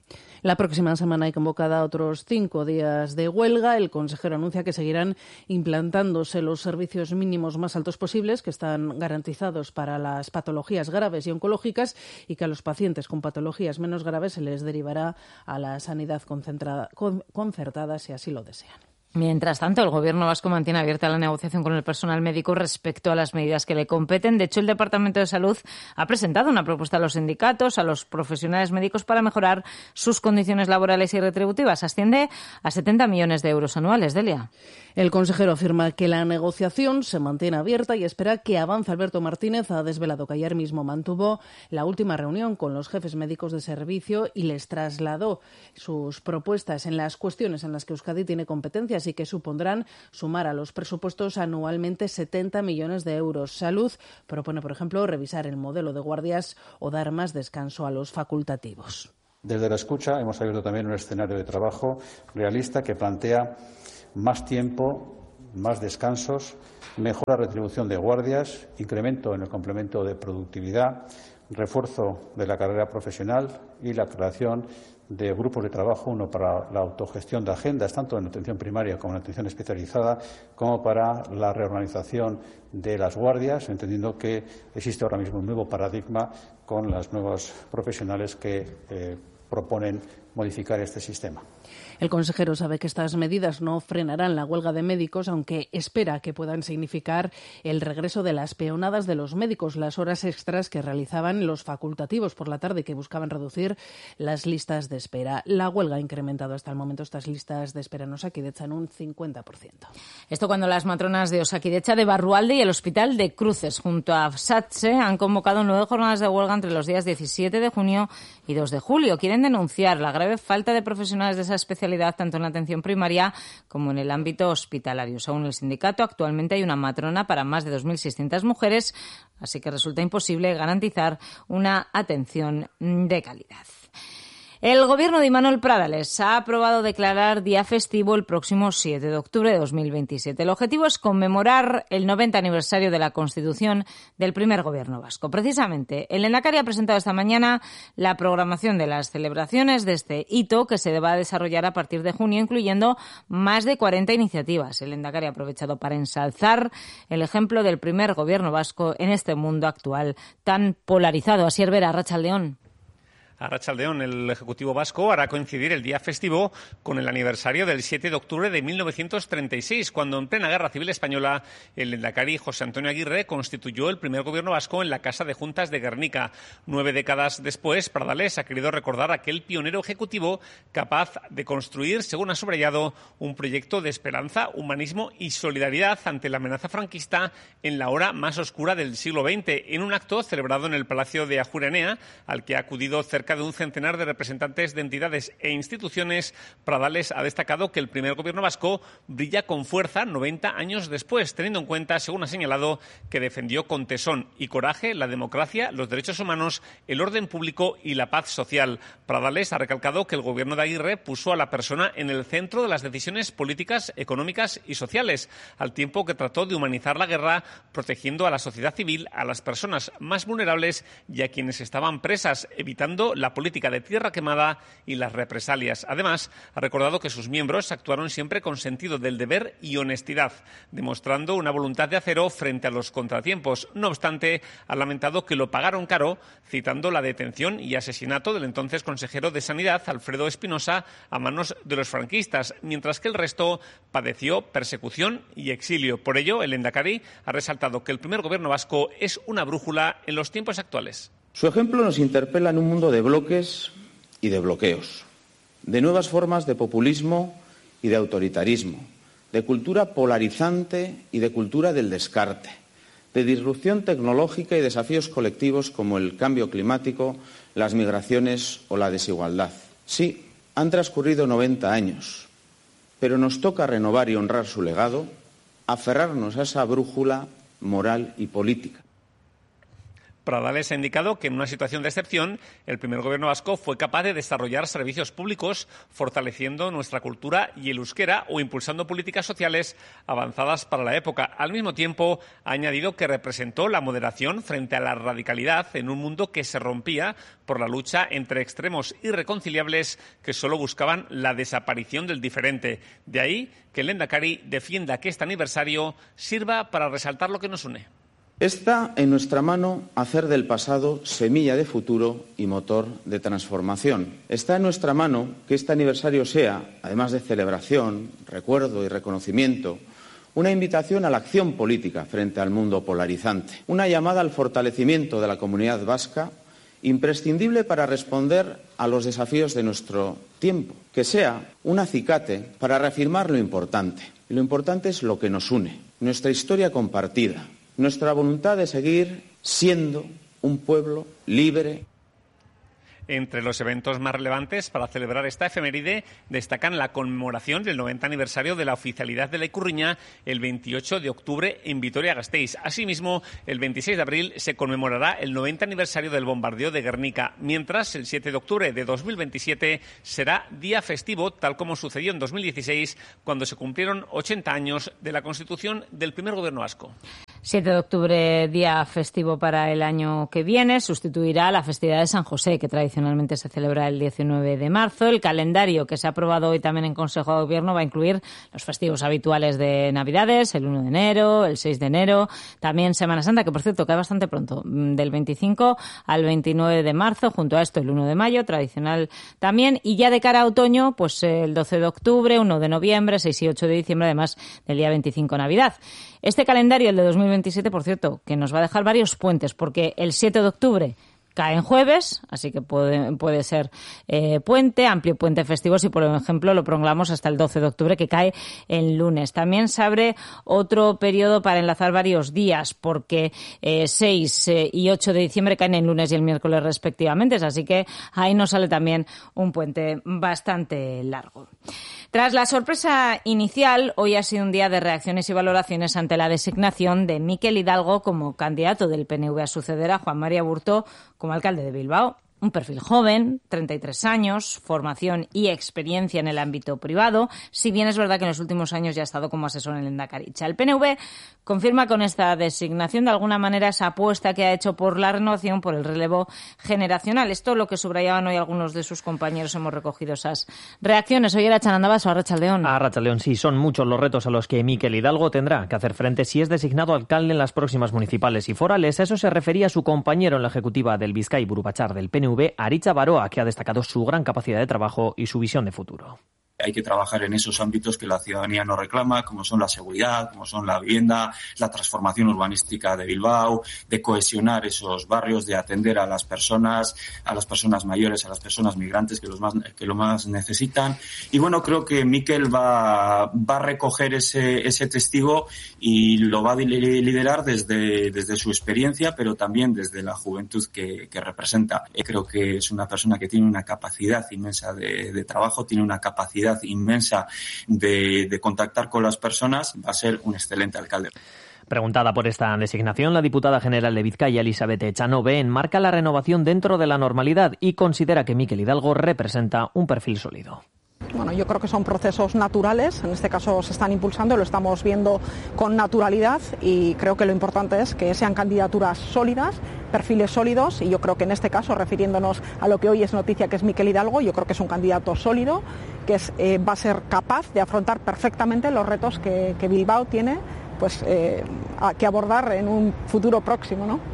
La próxima semana hay convocada otros cinco días de huelga. El consejero anuncia que seguirán implantándose los servicios mínimos más altos posibles, que están garantizados para las patologías graves y oncológicas, y que a los pacientes con patologías menos graves se les derivará a la sanidad concentrada, con, concertada si así lo desean. Mientras tanto, el Gobierno vasco mantiene abierta la negociación con el personal médico respecto a las medidas que le competen. De hecho, el Departamento de Salud ha presentado una propuesta a los sindicatos, a los profesionales médicos, para mejorar sus condiciones laborales y retributivas. Asciende a setenta millones de euros anuales. Delia. El consejero afirma que la negociación se mantiene abierta y espera que avance. Alberto Martínez ha desvelado que ayer mismo mantuvo la última reunión con los jefes médicos de servicio y les trasladó sus propuestas en las cuestiones en las que Euskadi tiene competencias y que supondrán sumar a los presupuestos anualmente setenta millones de euros. Salud propone, por ejemplo, revisar el modelo de guardias o dar más descanso a los facultativos. Desde la escucha hemos abierto también un escenario de trabajo realista que plantea más tiempo, más descansos, mejora retribución de guardias, incremento en el complemento de productividad, refuerzo de la carrera profesional y la creación de grupos de trabajo, uno para la autogestión de agendas, tanto en atención primaria como en atención especializada, como para la reorganización de las guardias, entendiendo que existe ahora mismo un nuevo paradigma con las nuevos profesionales que eh, proponen modificar este sistema. El consejero sabe que estas medidas no frenarán la huelga de médicos, aunque espera que puedan significar el regreso de las peonadas de los médicos, las horas extras que realizaban los facultativos por la tarde, que buscaban reducir las listas de espera. La huelga ha incrementado hasta el momento estas listas de espera en Osakidetza en un cincuenta por ciento. Esto cuando las matronas de Osakidetza, de Barrualde y el Hospital de Cruces, junto a SATSE, han convocado nueve jornadas de huelga entre los días diecisiete de junio y dos de julio. Quieren denunciar la grave falta de profesionales de esa especialidad, tanto en la atención primaria como en el ámbito hospitalario. Según el sindicato, actualmente hay una matrona para más de dos mil seiscientas mujeres, así que resulta imposible garantizar una atención de calidad. El Gobierno de Imanol Pradales ha aprobado declarar día festivo el próximo siete de octubre de dos mil veintisiete. El objetivo es conmemorar el noventa aniversario de la constitución del primer Gobierno vasco. Precisamente, el Lehendakari ha presentado esta mañana la programación de las celebraciones de este hito, que se va a desarrollar a partir de junio, incluyendo más de cuarenta iniciativas. El Lehendakari ha aprovechado para ensalzar el ejemplo del primer Gobierno vasco en este mundo actual tan polarizado. Asier Vera, Arratsaldeon. Arratsaldeon, el Ejecutivo vasco hará coincidir el día festivo con el aniversario del siete de octubre de mil novecientos treinta y seis, cuando en plena Guerra Civil Española el lehendakari José Antonio Aguirre constituyó el primer gobierno vasco en la Casa de Juntas de Guernica. Nueve décadas después, Pradales ha querido recordar a aquel pionero ejecutivo capaz de construir, según ha subrayado, un proyecto de esperanza, humanismo y solidaridad ante la amenaza franquista en la hora más oscura del siglo veinte, en un acto celebrado en el Palacio de Ajuria, al que ha acudido cerca de un centenar de representantes de entidades e instituciones. Pradales ha destacado que el primer gobierno vasco brilla con fuerza noventa años después, teniendo en cuenta, según ha señalado, que defendió con tesón y coraje la democracia, los derechos humanos, el orden público y la paz social. Pradales ha recalcado que el gobierno de Aguirre puso a la persona en el centro de las decisiones políticas, económicas y sociales, al tiempo que trató de humanizar la guerra, protegiendo a la sociedad civil, a las personas más vulnerables y a quienes estaban presas, evitando la política de tierra quemada y las represalias. Además, ha recordado que sus miembros actuaron siempre con sentido del deber y honestidad, demostrando una voluntad de acero frente a los contratiempos. No obstante, ha lamentado que lo pagaron caro, citando la detención y asesinato del entonces consejero de Sanidad, Alfredo Espinosa, a manos de los franquistas, mientras que el resto padeció persecución y exilio. Por ello, el lehendakari ha resaltado que el primer gobierno vasco es una brújula en los tiempos actuales. Su ejemplo nos interpela en un mundo de bloques y de bloqueos, de nuevas formas de populismo y de autoritarismo, de cultura polarizante y de cultura del descarte, de disrupción tecnológica y desafíos colectivos como el cambio climático, las migraciones o la desigualdad. Sí, han transcurrido noventa años, pero nos toca renovar y honrar su legado, aferrarnos a esa brújula moral y política. Pradales ha indicado que en una situación de excepción, el primer gobierno vasco fue capaz de desarrollar servicios públicos, fortaleciendo nuestra cultura y el euskera o impulsando políticas sociales avanzadas para la época. Al mismo tiempo, ha añadido que representó la moderación frente a la radicalidad en un mundo que se rompía por la lucha entre extremos irreconciliables que solo buscaban la desaparición del diferente. De ahí que el Lehendakari defienda que este aniversario sirva para resaltar lo que nos une. Está en nuestra mano hacer del pasado semilla de futuro y motor de transformación. Está en nuestra mano que este aniversario sea, además de celebración, recuerdo y reconocimiento, una invitación a la acción política frente al mundo polarizante, una llamada al fortalecimiento de la comunidad vasca, imprescindible para responder a los desafíos de nuestro tiempo, que sea un acicate para reafirmar lo importante. Y lo importante es lo que nos une, nuestra historia compartida, nuestra voluntad de seguir siendo un pueblo libre. Entre los eventos más relevantes para celebrar esta efeméride destacan la conmemoración del noventa aniversario de la oficialidad de la Ikurriña el veintiocho de octubre en Vitoria-Gasteiz. Asimismo, el veintiséis de abril se conmemorará el noventa aniversario del bombardeo de Guernica, mientras el siete de octubre de dos mil veintisiete será día festivo, tal como sucedió en dos mil dieciséis, cuando se cumplieron ochenta años de la constitución del primer gobierno vasco. siete de octubre, día festivo para el año que viene, sustituirá la festividad de San José, que tradicionalmente se celebra el diecinueve de marzo. El calendario que se ha aprobado hoy también en Consejo de Gobierno va a incluir los festivos habituales de Navidades, el uno de enero, el seis de enero, también Semana Santa, que por cierto cae bastante pronto, del veinticinco al veintinueve de marzo, junto a esto el uno de mayo, tradicional también, y ya de cara a otoño, pues el doce de octubre, uno de noviembre, seis y ocho de diciembre, además del día veinticinco, Navidad. Este calendario, el de dos mil veintisiete, por cierto, que nos va a dejar varios puentes, porque el siete de octubre cae en jueves, así que puede, puede ser eh, puente, amplio puente festivo, si por ejemplo lo prolongamos hasta el doce de octubre, que cae en lunes. También se abre otro periodo para enlazar varios días, porque eh, seis eh, y ocho de diciembre caen en lunes y el miércoles respectivamente, así que ahí nos sale también un puente bastante largo. Tras la sorpresa inicial, hoy ha sido un día de reacciones y valoraciones ante la designación de Mikel Hidalgo como candidato del P N V a suceder a Juan María Aburto como alcalde de Bilbao. Un perfil joven, treinta y tres años, formación y experiencia en el ámbito privado, si bien es verdad que en los últimos años ya ha estado como asesor en el Lehendakaritza. El P N V confirma con esta designación de alguna manera esa apuesta que ha hecho por la renovación, por el relevo generacional. Esto es lo que subrayaban hoy algunos de sus compañeros. Hemos recogido esas reacciones. Hoy era Chanandabas o Arratsaldeon. Arratsaldeon, sí, son muchos los retos a los que Mikel Hidalgo tendrá que hacer frente si es designado alcalde en las próximas municipales y forales. A eso se refería su compañero en la ejecutiva del Bizkai Buru Batzar del P N V, Aritza Baroa, que ha destacado su gran capacidad de trabajo y su visión de futuro. Hay que trabajar en esos ámbitos que la ciudadanía nos reclama, como son la seguridad, como son la vivienda, la transformación urbanística de Bilbao, de cohesionar esos barrios, de atender a las personas, a las personas mayores, a las personas migrantes que, los más, que lo más necesitan. Y bueno, creo que Mikel va, va a recoger ese, ese testigo y lo va a liderar desde, desde su experiencia, pero también desde la juventud que, que representa. Creo que es una persona que tiene una capacidad inmensa de, de trabajo, tiene una capacidad inmensa de, de contactar con las personas, va a ser un excelente alcalde. Preguntada por esta designación, la diputada general de Vizcaya, Elizabeth Echanove, enmarca la renovación dentro de la normalidad y considera que Mikel Hidalgo representa un perfil sólido. Bueno, yo creo que son procesos naturales, en este caso se están impulsando, lo estamos viendo con naturalidad y creo que lo importante es que sean candidaturas sólidas, perfiles sólidos, y yo creo que en este caso, refiriéndonos a lo que hoy es noticia, que es Mikel Hidalgo, yo creo que es un candidato sólido, que es, eh, va a ser capaz de afrontar perfectamente los retos que, que Bilbao tiene pues, eh, a, que abordar en un futuro próximo, ¿no?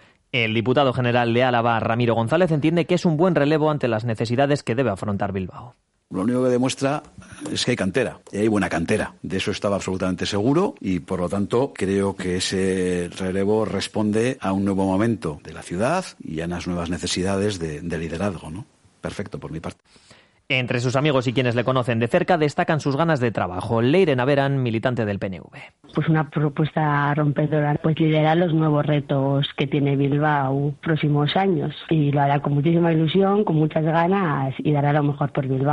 El diputado general de Álava, Ramiro González, entiende que es un buen relevo ante las necesidades que debe afrontar Bilbao. Lo único que demuestra es que hay cantera, y hay buena cantera. De eso estaba absolutamente seguro y, por lo tanto, creo que ese relevo responde a un nuevo momento de la ciudad y a unas nuevas necesidades de, de liderazgo, ¿no? Perfecto, por mi parte. Entre sus amigos y quienes le conocen de cerca destacan sus ganas de trabajo. Leire Naveran, militante del P N V. Pues una propuesta rompedora, pues liderar los nuevos retos que tiene Bilbao próximos años y lo hará con muchísima ilusión, con muchas ganas y dará lo mejor por Bilbao.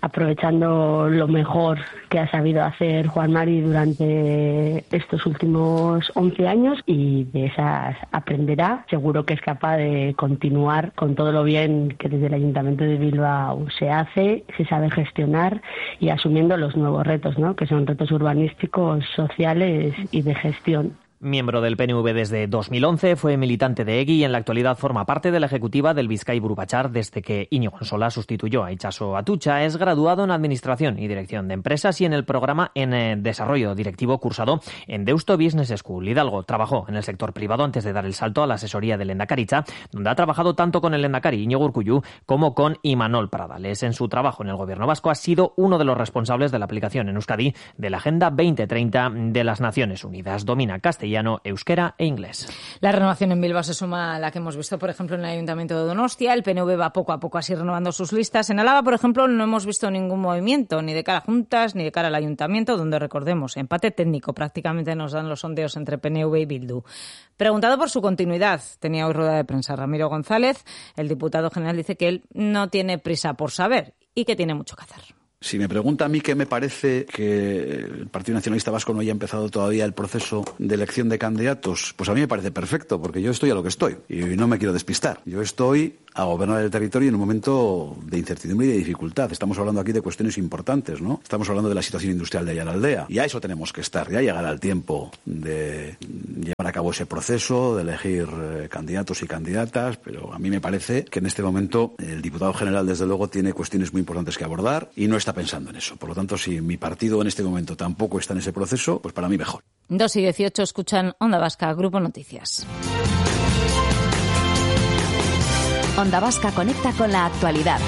aprovechando lo mejor que ha sabido hacer Juan Mari durante estos últimos once años, y de esas aprenderá. Seguro que es capaz de continuar con todo lo bien que desde el Ayuntamiento de Bilbao se hace, se sabe gestionar y asumiendo los nuevos retos, ¿no?, que son retos urbanísticos, sociales y de gestión. Miembro del P N V desde dos mil once, fue militante de EGI y en la actualidad forma parte de la ejecutiva del Bizkai Burupachar desde que Íñigo Ansola sustituyó a Itxaso Atutxa. Es graduado en Administración y Dirección de Empresas y en el programa en eh, Desarrollo Directivo cursado en Deusto Business School. Hidalgo trabajó en el sector privado antes de dar el salto a la asesoría del Lehendakaritza, donde ha trabajado tanto con el Lehendakari Iñigo Urkullu como con Imanol Pradales. En su trabajo en el Gobierno vasco ha sido uno de los responsables de la aplicación en Euskadi de la Agenda veinte treinta de las Naciones Unidas. Domina castellano, euskera e inglés. La renovación en Bilbao se suma a la que hemos visto, por ejemplo, en el Ayuntamiento de Donostia. El P N V va poco a poco así renovando sus listas. En Álava, por ejemplo, no hemos visto ningún movimiento, ni de cara a juntas, ni de cara al Ayuntamiento, donde, recordemos, empate técnico prácticamente nos dan los sondeos entre P N V y Bildu. Preguntado por su continuidad, tenía hoy rueda de prensa Ramiro González, el diputado general dice que él no tiene prisa por saber y que tiene mucho que hacer. Si me pregunta a mí qué me parece que el Partido Nacionalista Vasco no haya empezado todavía el proceso de elección de candidatos, pues a mí me parece perfecto, porque yo estoy a lo que estoy y no me quiero despistar. Yo estoy a gobernar el territorio en un momento de incertidumbre y de dificultad. Estamos hablando aquí de cuestiones importantes, ¿no? Estamos hablando de la situación industrial de Aiaraldea. Y a eso tenemos que estar. Ya llegará el tiempo de llevar a cabo ese proceso, de elegir eh, candidatos y candidatas, pero a mí me parece que en este momento el diputado general, desde luego, tiene cuestiones muy importantes que abordar y no está pensando en eso. Por lo tanto, si mi partido en este momento tampoco está en ese proceso, pues para mí mejor. dos y dieciocho escuchan Onda Vasca, Grupo Noticias. Onda Vasca conecta con la actualidad.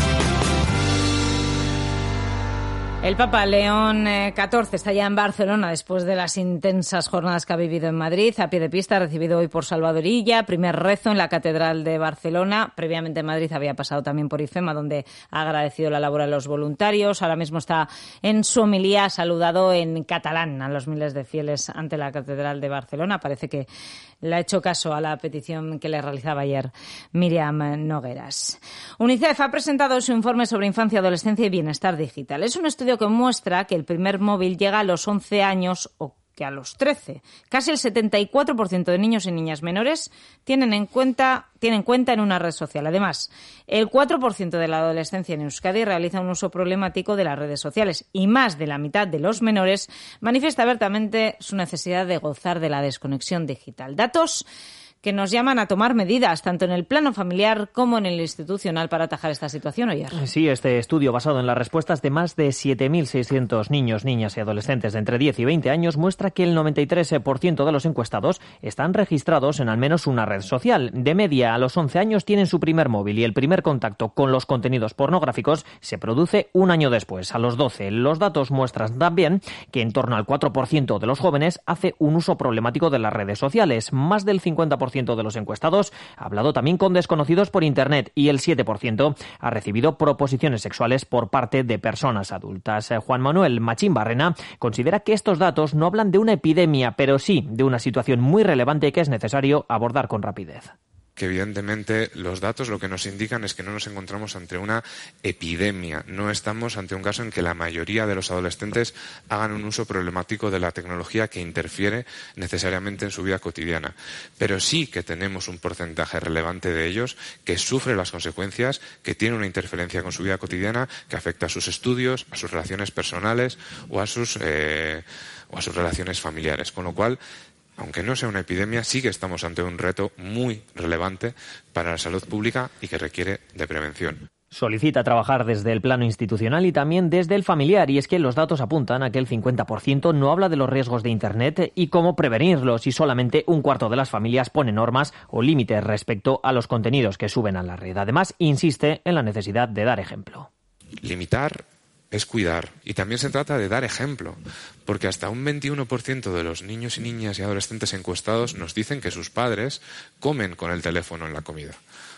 El Papa León catorce está ya en Barcelona después de las intensas jornadas que ha vivido en Madrid. A pie de pista, recibido hoy por Salvador Illa, primer rezo en la Catedral de Barcelona. Previamente en Madrid había pasado también por IFEMA, donde ha agradecido la labor a los voluntarios. Ahora mismo está en su homilía, ha saludado en catalán a los miles de fieles ante la Catedral de Barcelona. Parece que le ha hecho caso a la petición que le realizaba ayer Míriam Nogueras. UNICEF ha presentado su informe sobre infancia, adolescencia y bienestar digital. Es un estudio que muestra que el primer móvil llega a los once años o que a los trece. Casi el setenta y cuatro por ciento de niños y niñas menores tienen en cuenta, tienen cuenta en una red social. Además, el cuatro por ciento de la adolescencia en Euskadi realiza un uso problemático de las redes sociales y más de la mitad de los menores manifiesta abiertamente su necesidad de gozar de la desconexión digital. Datos que nos llaman a tomar medidas, tanto en el plano familiar como en el institucional, para atajar esta situación. Oyer. Sí, este estudio, basado en las respuestas de más de siete mil seiscientos niños, niñas y adolescentes de entre diez y veinte años, muestra que el noventa y tres por ciento de los encuestados están registrados en al menos una red social. De media, a los once años tienen su primer móvil y el primer contacto con los contenidos pornográficos se produce un año después, a los doce. Los datos muestran también que en torno al cuatro por ciento de los jóvenes hace un uso problemático de las redes sociales. Más del cincuenta por ciento de los encuestados ha hablado también con desconocidos por Internet y el siete por ciento ha recibido proposiciones sexuales por parte de personas adultas. Juan Manuel Machín Barrena considera que estos datos no hablan de una epidemia, pero sí de una situación muy relevante que es necesario abordar con rapidez. Que evidentemente los datos lo que nos indican es que no nos encontramos ante una epidemia, no estamos ante un caso en que la mayoría de los adolescentes hagan un uso problemático de la tecnología que interfiere necesariamente en su vida cotidiana, pero sí que tenemos un porcentaje relevante de ellos que sufre las consecuencias, que tiene una interferencia con su vida cotidiana, que afecta a sus estudios, a sus relaciones personales o a sus, eh, o a sus relaciones familiares, con lo cual, aunque no sea una epidemia, sí que estamos ante un reto muy relevante para la salud pública y que requiere de prevención. Solicita trabajar desde el plano institucional y también desde el familiar, y es que los datos apuntan a que el cincuenta por ciento no habla de los riesgos de Internet y cómo prevenirlos, y solamente un cuarto de las familias pone normas o límites respecto a los contenidos que suben a la red. Además, insiste en la necesidad de dar ejemplo. Limitar es cuidar, y también se trata de dar ejemplo, porque hasta un veintiuno por ciento de los niños y niñas y adolescentes encuestados nos dicen que sus padres comen con el teléfono en la comida.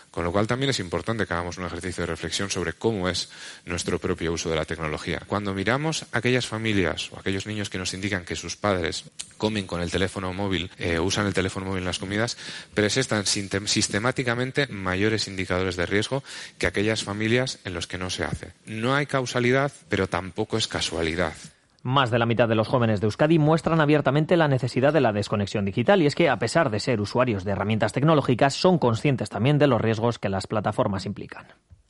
Con lo cual también es importante que hagamos un ejercicio de reflexión sobre cómo es nuestro propio uso de la tecnología. Cuando miramos a aquellas familias o aquellos niños que nos indican que sus padres comen con el teléfono móvil, eh, usan el teléfono móvil en las comidas, presentan sistemáticamente mayores indicadores de riesgo que aquellas familias en las que no se hace. No hay causalidad, pero tampoco es casualidad. Más de la mitad de los jóvenes de Euskadi muestran abiertamente la necesidad de la desconexión digital, y es que, a pesar de ser usuarios de herramientas tecnológicas, son conscientes también de los riesgos que las plataformas implican.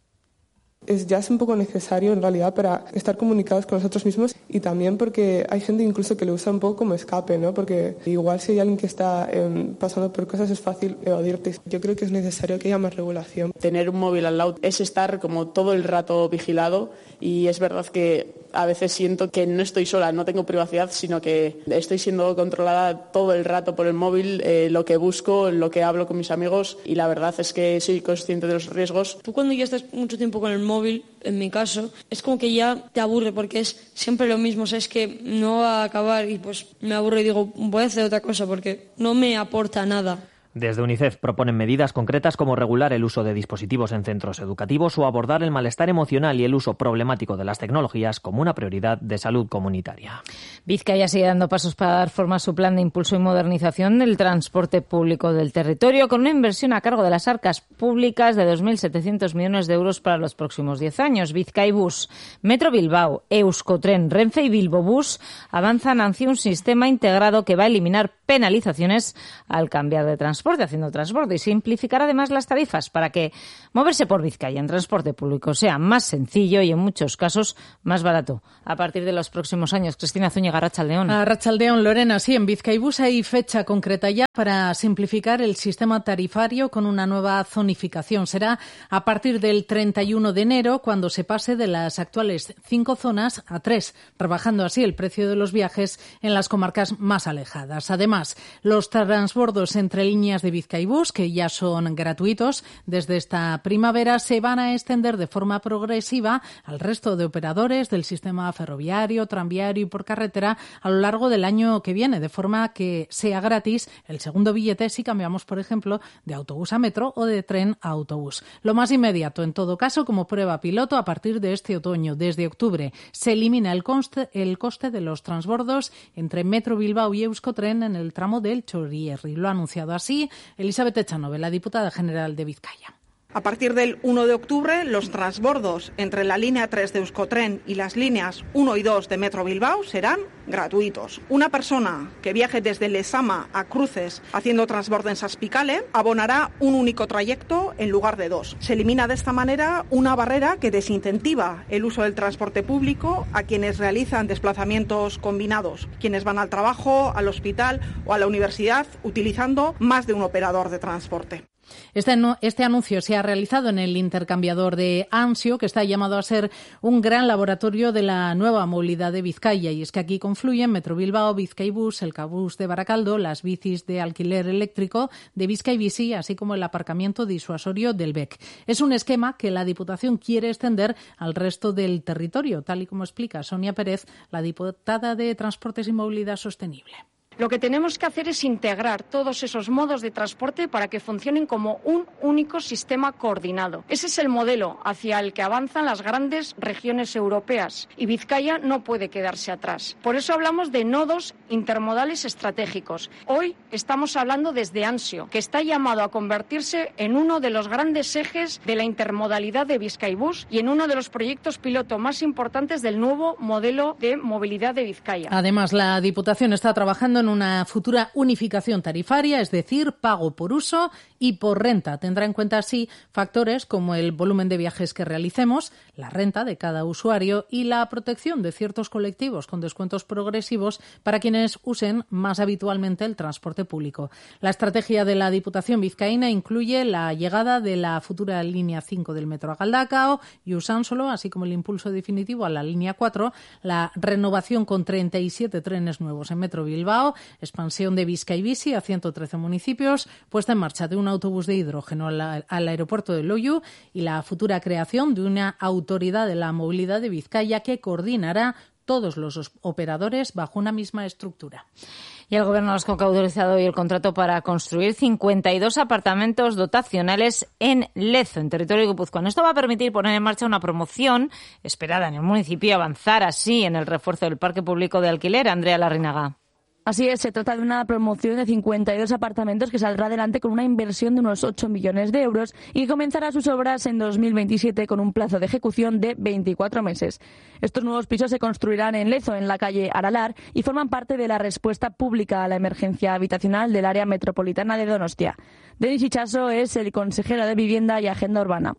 Es ya es un poco necesario en realidad para estar comunicados con nosotros mismos, y también porque hay gente incluso que lo usa un poco como escape, ¿no? Porque igual si hay alguien que está eh, pasando por cosas es fácil evadirte. Yo creo que es necesario que haya más regulación. Tener un móvil al lado es estar como todo el rato vigilado, y es verdad que a veces siento que no estoy sola, no tengo privacidad, sino que estoy siendo controlada todo el rato por el móvil, eh, lo que busco, lo que hablo con mis amigos, y la verdad es que soy consciente de los riesgos. Tú cuando ya estás mucho tiempo con el móvil, en mi caso, es como que ya te aburre porque es siempre lo mismo, o sea, es que no va a acabar y pues me aburro y digo, voy a hacer otra cosa porque no me aporta nada. Desde UNICEF proponen medidas concretas como regular el uso de dispositivos en centros educativos o abordar el malestar emocional y el uso problemático de las tecnologías como una prioridad de salud comunitaria. Vizcaya sigue dando pasos para dar forma a su plan de impulso y modernización del transporte público del territorio, con una inversión a cargo de las arcas públicas de dos mil setecientos millones de euros para los próximos diez años. Vizcaibus, Metro Bilbao, Euskotren, Renfe y Bilbobús avanzan hacia un sistema integrado que va a eliminar penalizaciones al cambiar de transporte, haciendo transbordo, y simplificar además las tarifas para que moverse por Vizcaya en transporte público sea más sencillo y en muchos casos más barato. A partir de los próximos años. Cristina Zúñiga, Arratsaldeón. Arratsaldeón, Lorena. Sí, en Vizcaibus hay fecha concreta ya para simplificar el sistema tarifario con una nueva zonificación. Será a partir del treinta y uno de enero, cuando se pase de las actuales cinco zonas a tres, rebajando así el precio de los viajes en las comarcas más alejadas. Además, los transbordos entre líneas de Vizcaibus, que ya son gratuitos desde esta primavera, se van a extender de forma progresiva al resto de operadores del sistema ferroviario, tranviario y por carretera a lo largo del año que viene, de forma que sea gratis el segundo billete si cambiamos, por ejemplo, de autobús a metro o de tren a autobús. Lo más inmediato, en todo caso, como prueba piloto, a partir de este otoño, desde octubre, se elimina el coste, el coste de los transbordos entre Metro Bilbao y Euskotren en el tramo del Chorierri. Lo ha anunciado así Elizabeth Echanove, la diputada general de Vizcaya. A partir del uno de octubre, los transbordos entre la línea tres de Euskotren y las líneas uno y dos de Metro Bilbao serán gratuitos. Una persona que viaje desde Lezama a Cruces haciendo transbordo en Saspicale abonará un único trayecto en lugar de dos. Se elimina de esta manera una barrera que desincentiva el uso del transporte público a quienes realizan desplazamientos combinados, quienes van al trabajo, al hospital o a la universidad utilizando más de un operador de transporte. Este, este anuncio se ha realizado en el intercambiador de Ansio, que está llamado a ser un gran laboratorio de la nueva movilidad de Vizcaya. Y es que aquí confluyen Metro Bilbao, Vizcaibus, el Cabús de Baracaldo, las bicis de alquiler eléctrico de Vizcaibici, así como el aparcamiento disuasorio del B E C. Es un esquema que la Diputación quiere extender al resto del territorio, tal y como explica Sonia Pérez, la diputada de Transportes y Movilidad Sostenible. Lo que tenemos que hacer es integrar todos esos modos de transporte para que funcionen como un único sistema coordinado. Ese es el modelo hacia el que avanzan las grandes regiones europeas, y Vizcaya no puede quedarse atrás. Por eso hablamos de nodos intermodales estratégicos. Hoy estamos hablando desde Ansio, que está llamado a convertirse en uno de los grandes ejes de la intermodalidad de Vizcaibus y en uno de los proyectos piloto más importantes del nuevo modelo de movilidad de Vizcaya. Además, la Diputación está trabajando en una futura unificación tarifaria, es decir, pago por uso y por renta. Tendrá en cuenta así factores como el volumen de viajes que realicemos, la renta de cada usuario y la protección de ciertos colectivos con descuentos progresivos para quienes usen más habitualmente el transporte público. La estrategia de la Diputación vizcaína incluye la llegada de la futura línea cinco del metro a Galdakao y Usánsolo, así como el impulso definitivo a la línea cuatro, la renovación con treinta y siete trenes nuevos en Metro Bilbao, expansión de Vizcaibici a ciento trece municipios, puesta en marcha de un autobús de hidrógeno al, al aeropuerto de Loiu y la futura creación de una autoridad de la movilidad de Vizcaya que coordinará todos los operadores bajo una misma estructura. Y el Gobierno vasco ha autorizado hoy el contrato para construir cincuenta y dos apartamentos dotacionales en Lezo, en territorio guipuzcoano. Esto va a permitir poner en marcha una promoción esperada en el municipio y avanzar así en el refuerzo del parque público de alquiler. Andrea Larrinaga. Así es, se trata de una promoción de cincuenta y dos apartamentos que saldrá adelante con una inversión de unos ocho millones de euros y que comenzará sus obras en dos mil veintisiete con un plazo de ejecución de veinticuatro meses. Estos nuevos pisos se construirán en Lezo, en la calle Aralar, y forman parte de la respuesta pública a la emergencia habitacional del área metropolitana de Donostia. Denis Itxaso es el consejero de Vivienda y Agenda Urbana.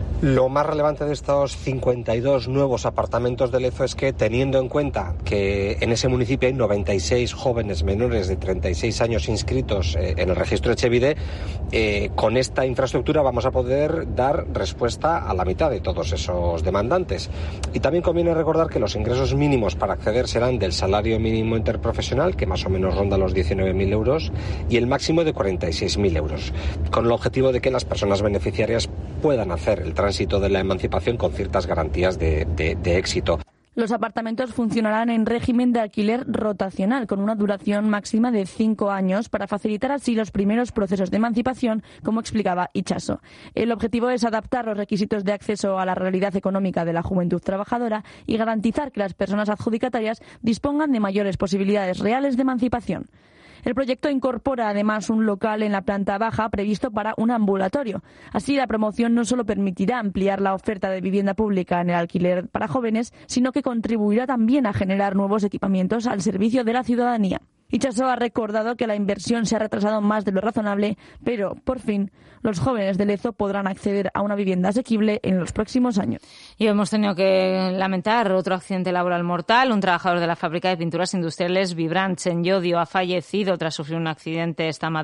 Lo más relevante de estos cincuenta y dos nuevos apartamentos de Lezo es que, teniendo en cuenta que en ese municipio hay noventa y seis jóvenes menores de treinta y seis años inscritos eh, en el registro Etxebide, eh, con esta infraestructura vamos a poder dar respuesta a la mitad de todos esos demandantes. Y también conviene recordar que los ingresos mínimos para acceder serán del salario mínimo interprofesional, que más o menos ronda los diecinueve mil euros, y el máximo de cuarenta y seis mil euros, con el objetivo de que las personas beneficiarias puedan hacer el tránsito de la emancipación con ciertas garantías de, de, de éxito. Los apartamentos funcionarán en régimen de alquiler rotacional, con una duración máxima de cinco años, para facilitar así los primeros procesos de emancipación, como explicaba Itxaso. El objetivo es adaptar los requisitos de acceso a la realidad económica de la juventud trabajadora y garantizar que las personas adjudicatarias dispongan de mayores posibilidades reales de emancipación. El proyecto incorpora además un local en la planta baja previsto para un ambulatorio. Así, la promoción no solo permitirá ampliar la oferta de vivienda pública en el alquiler para jóvenes, sino que contribuirá también a generar nuevos equipamientos al servicio de la ciudadanía. Itxaso ha recordado que la inversión se ha retrasado más de lo razonable, pero, por fin, los jóvenes de Lezo podrán acceder a una vivienda asequible en los próximos años. Y hemos tenido que lamentar otro accidente laboral mortal. Un trabajador de la fábrica de pinturas industriales Vibrants en Llodio ha fallecido tras sufrir un accidente esta madrugada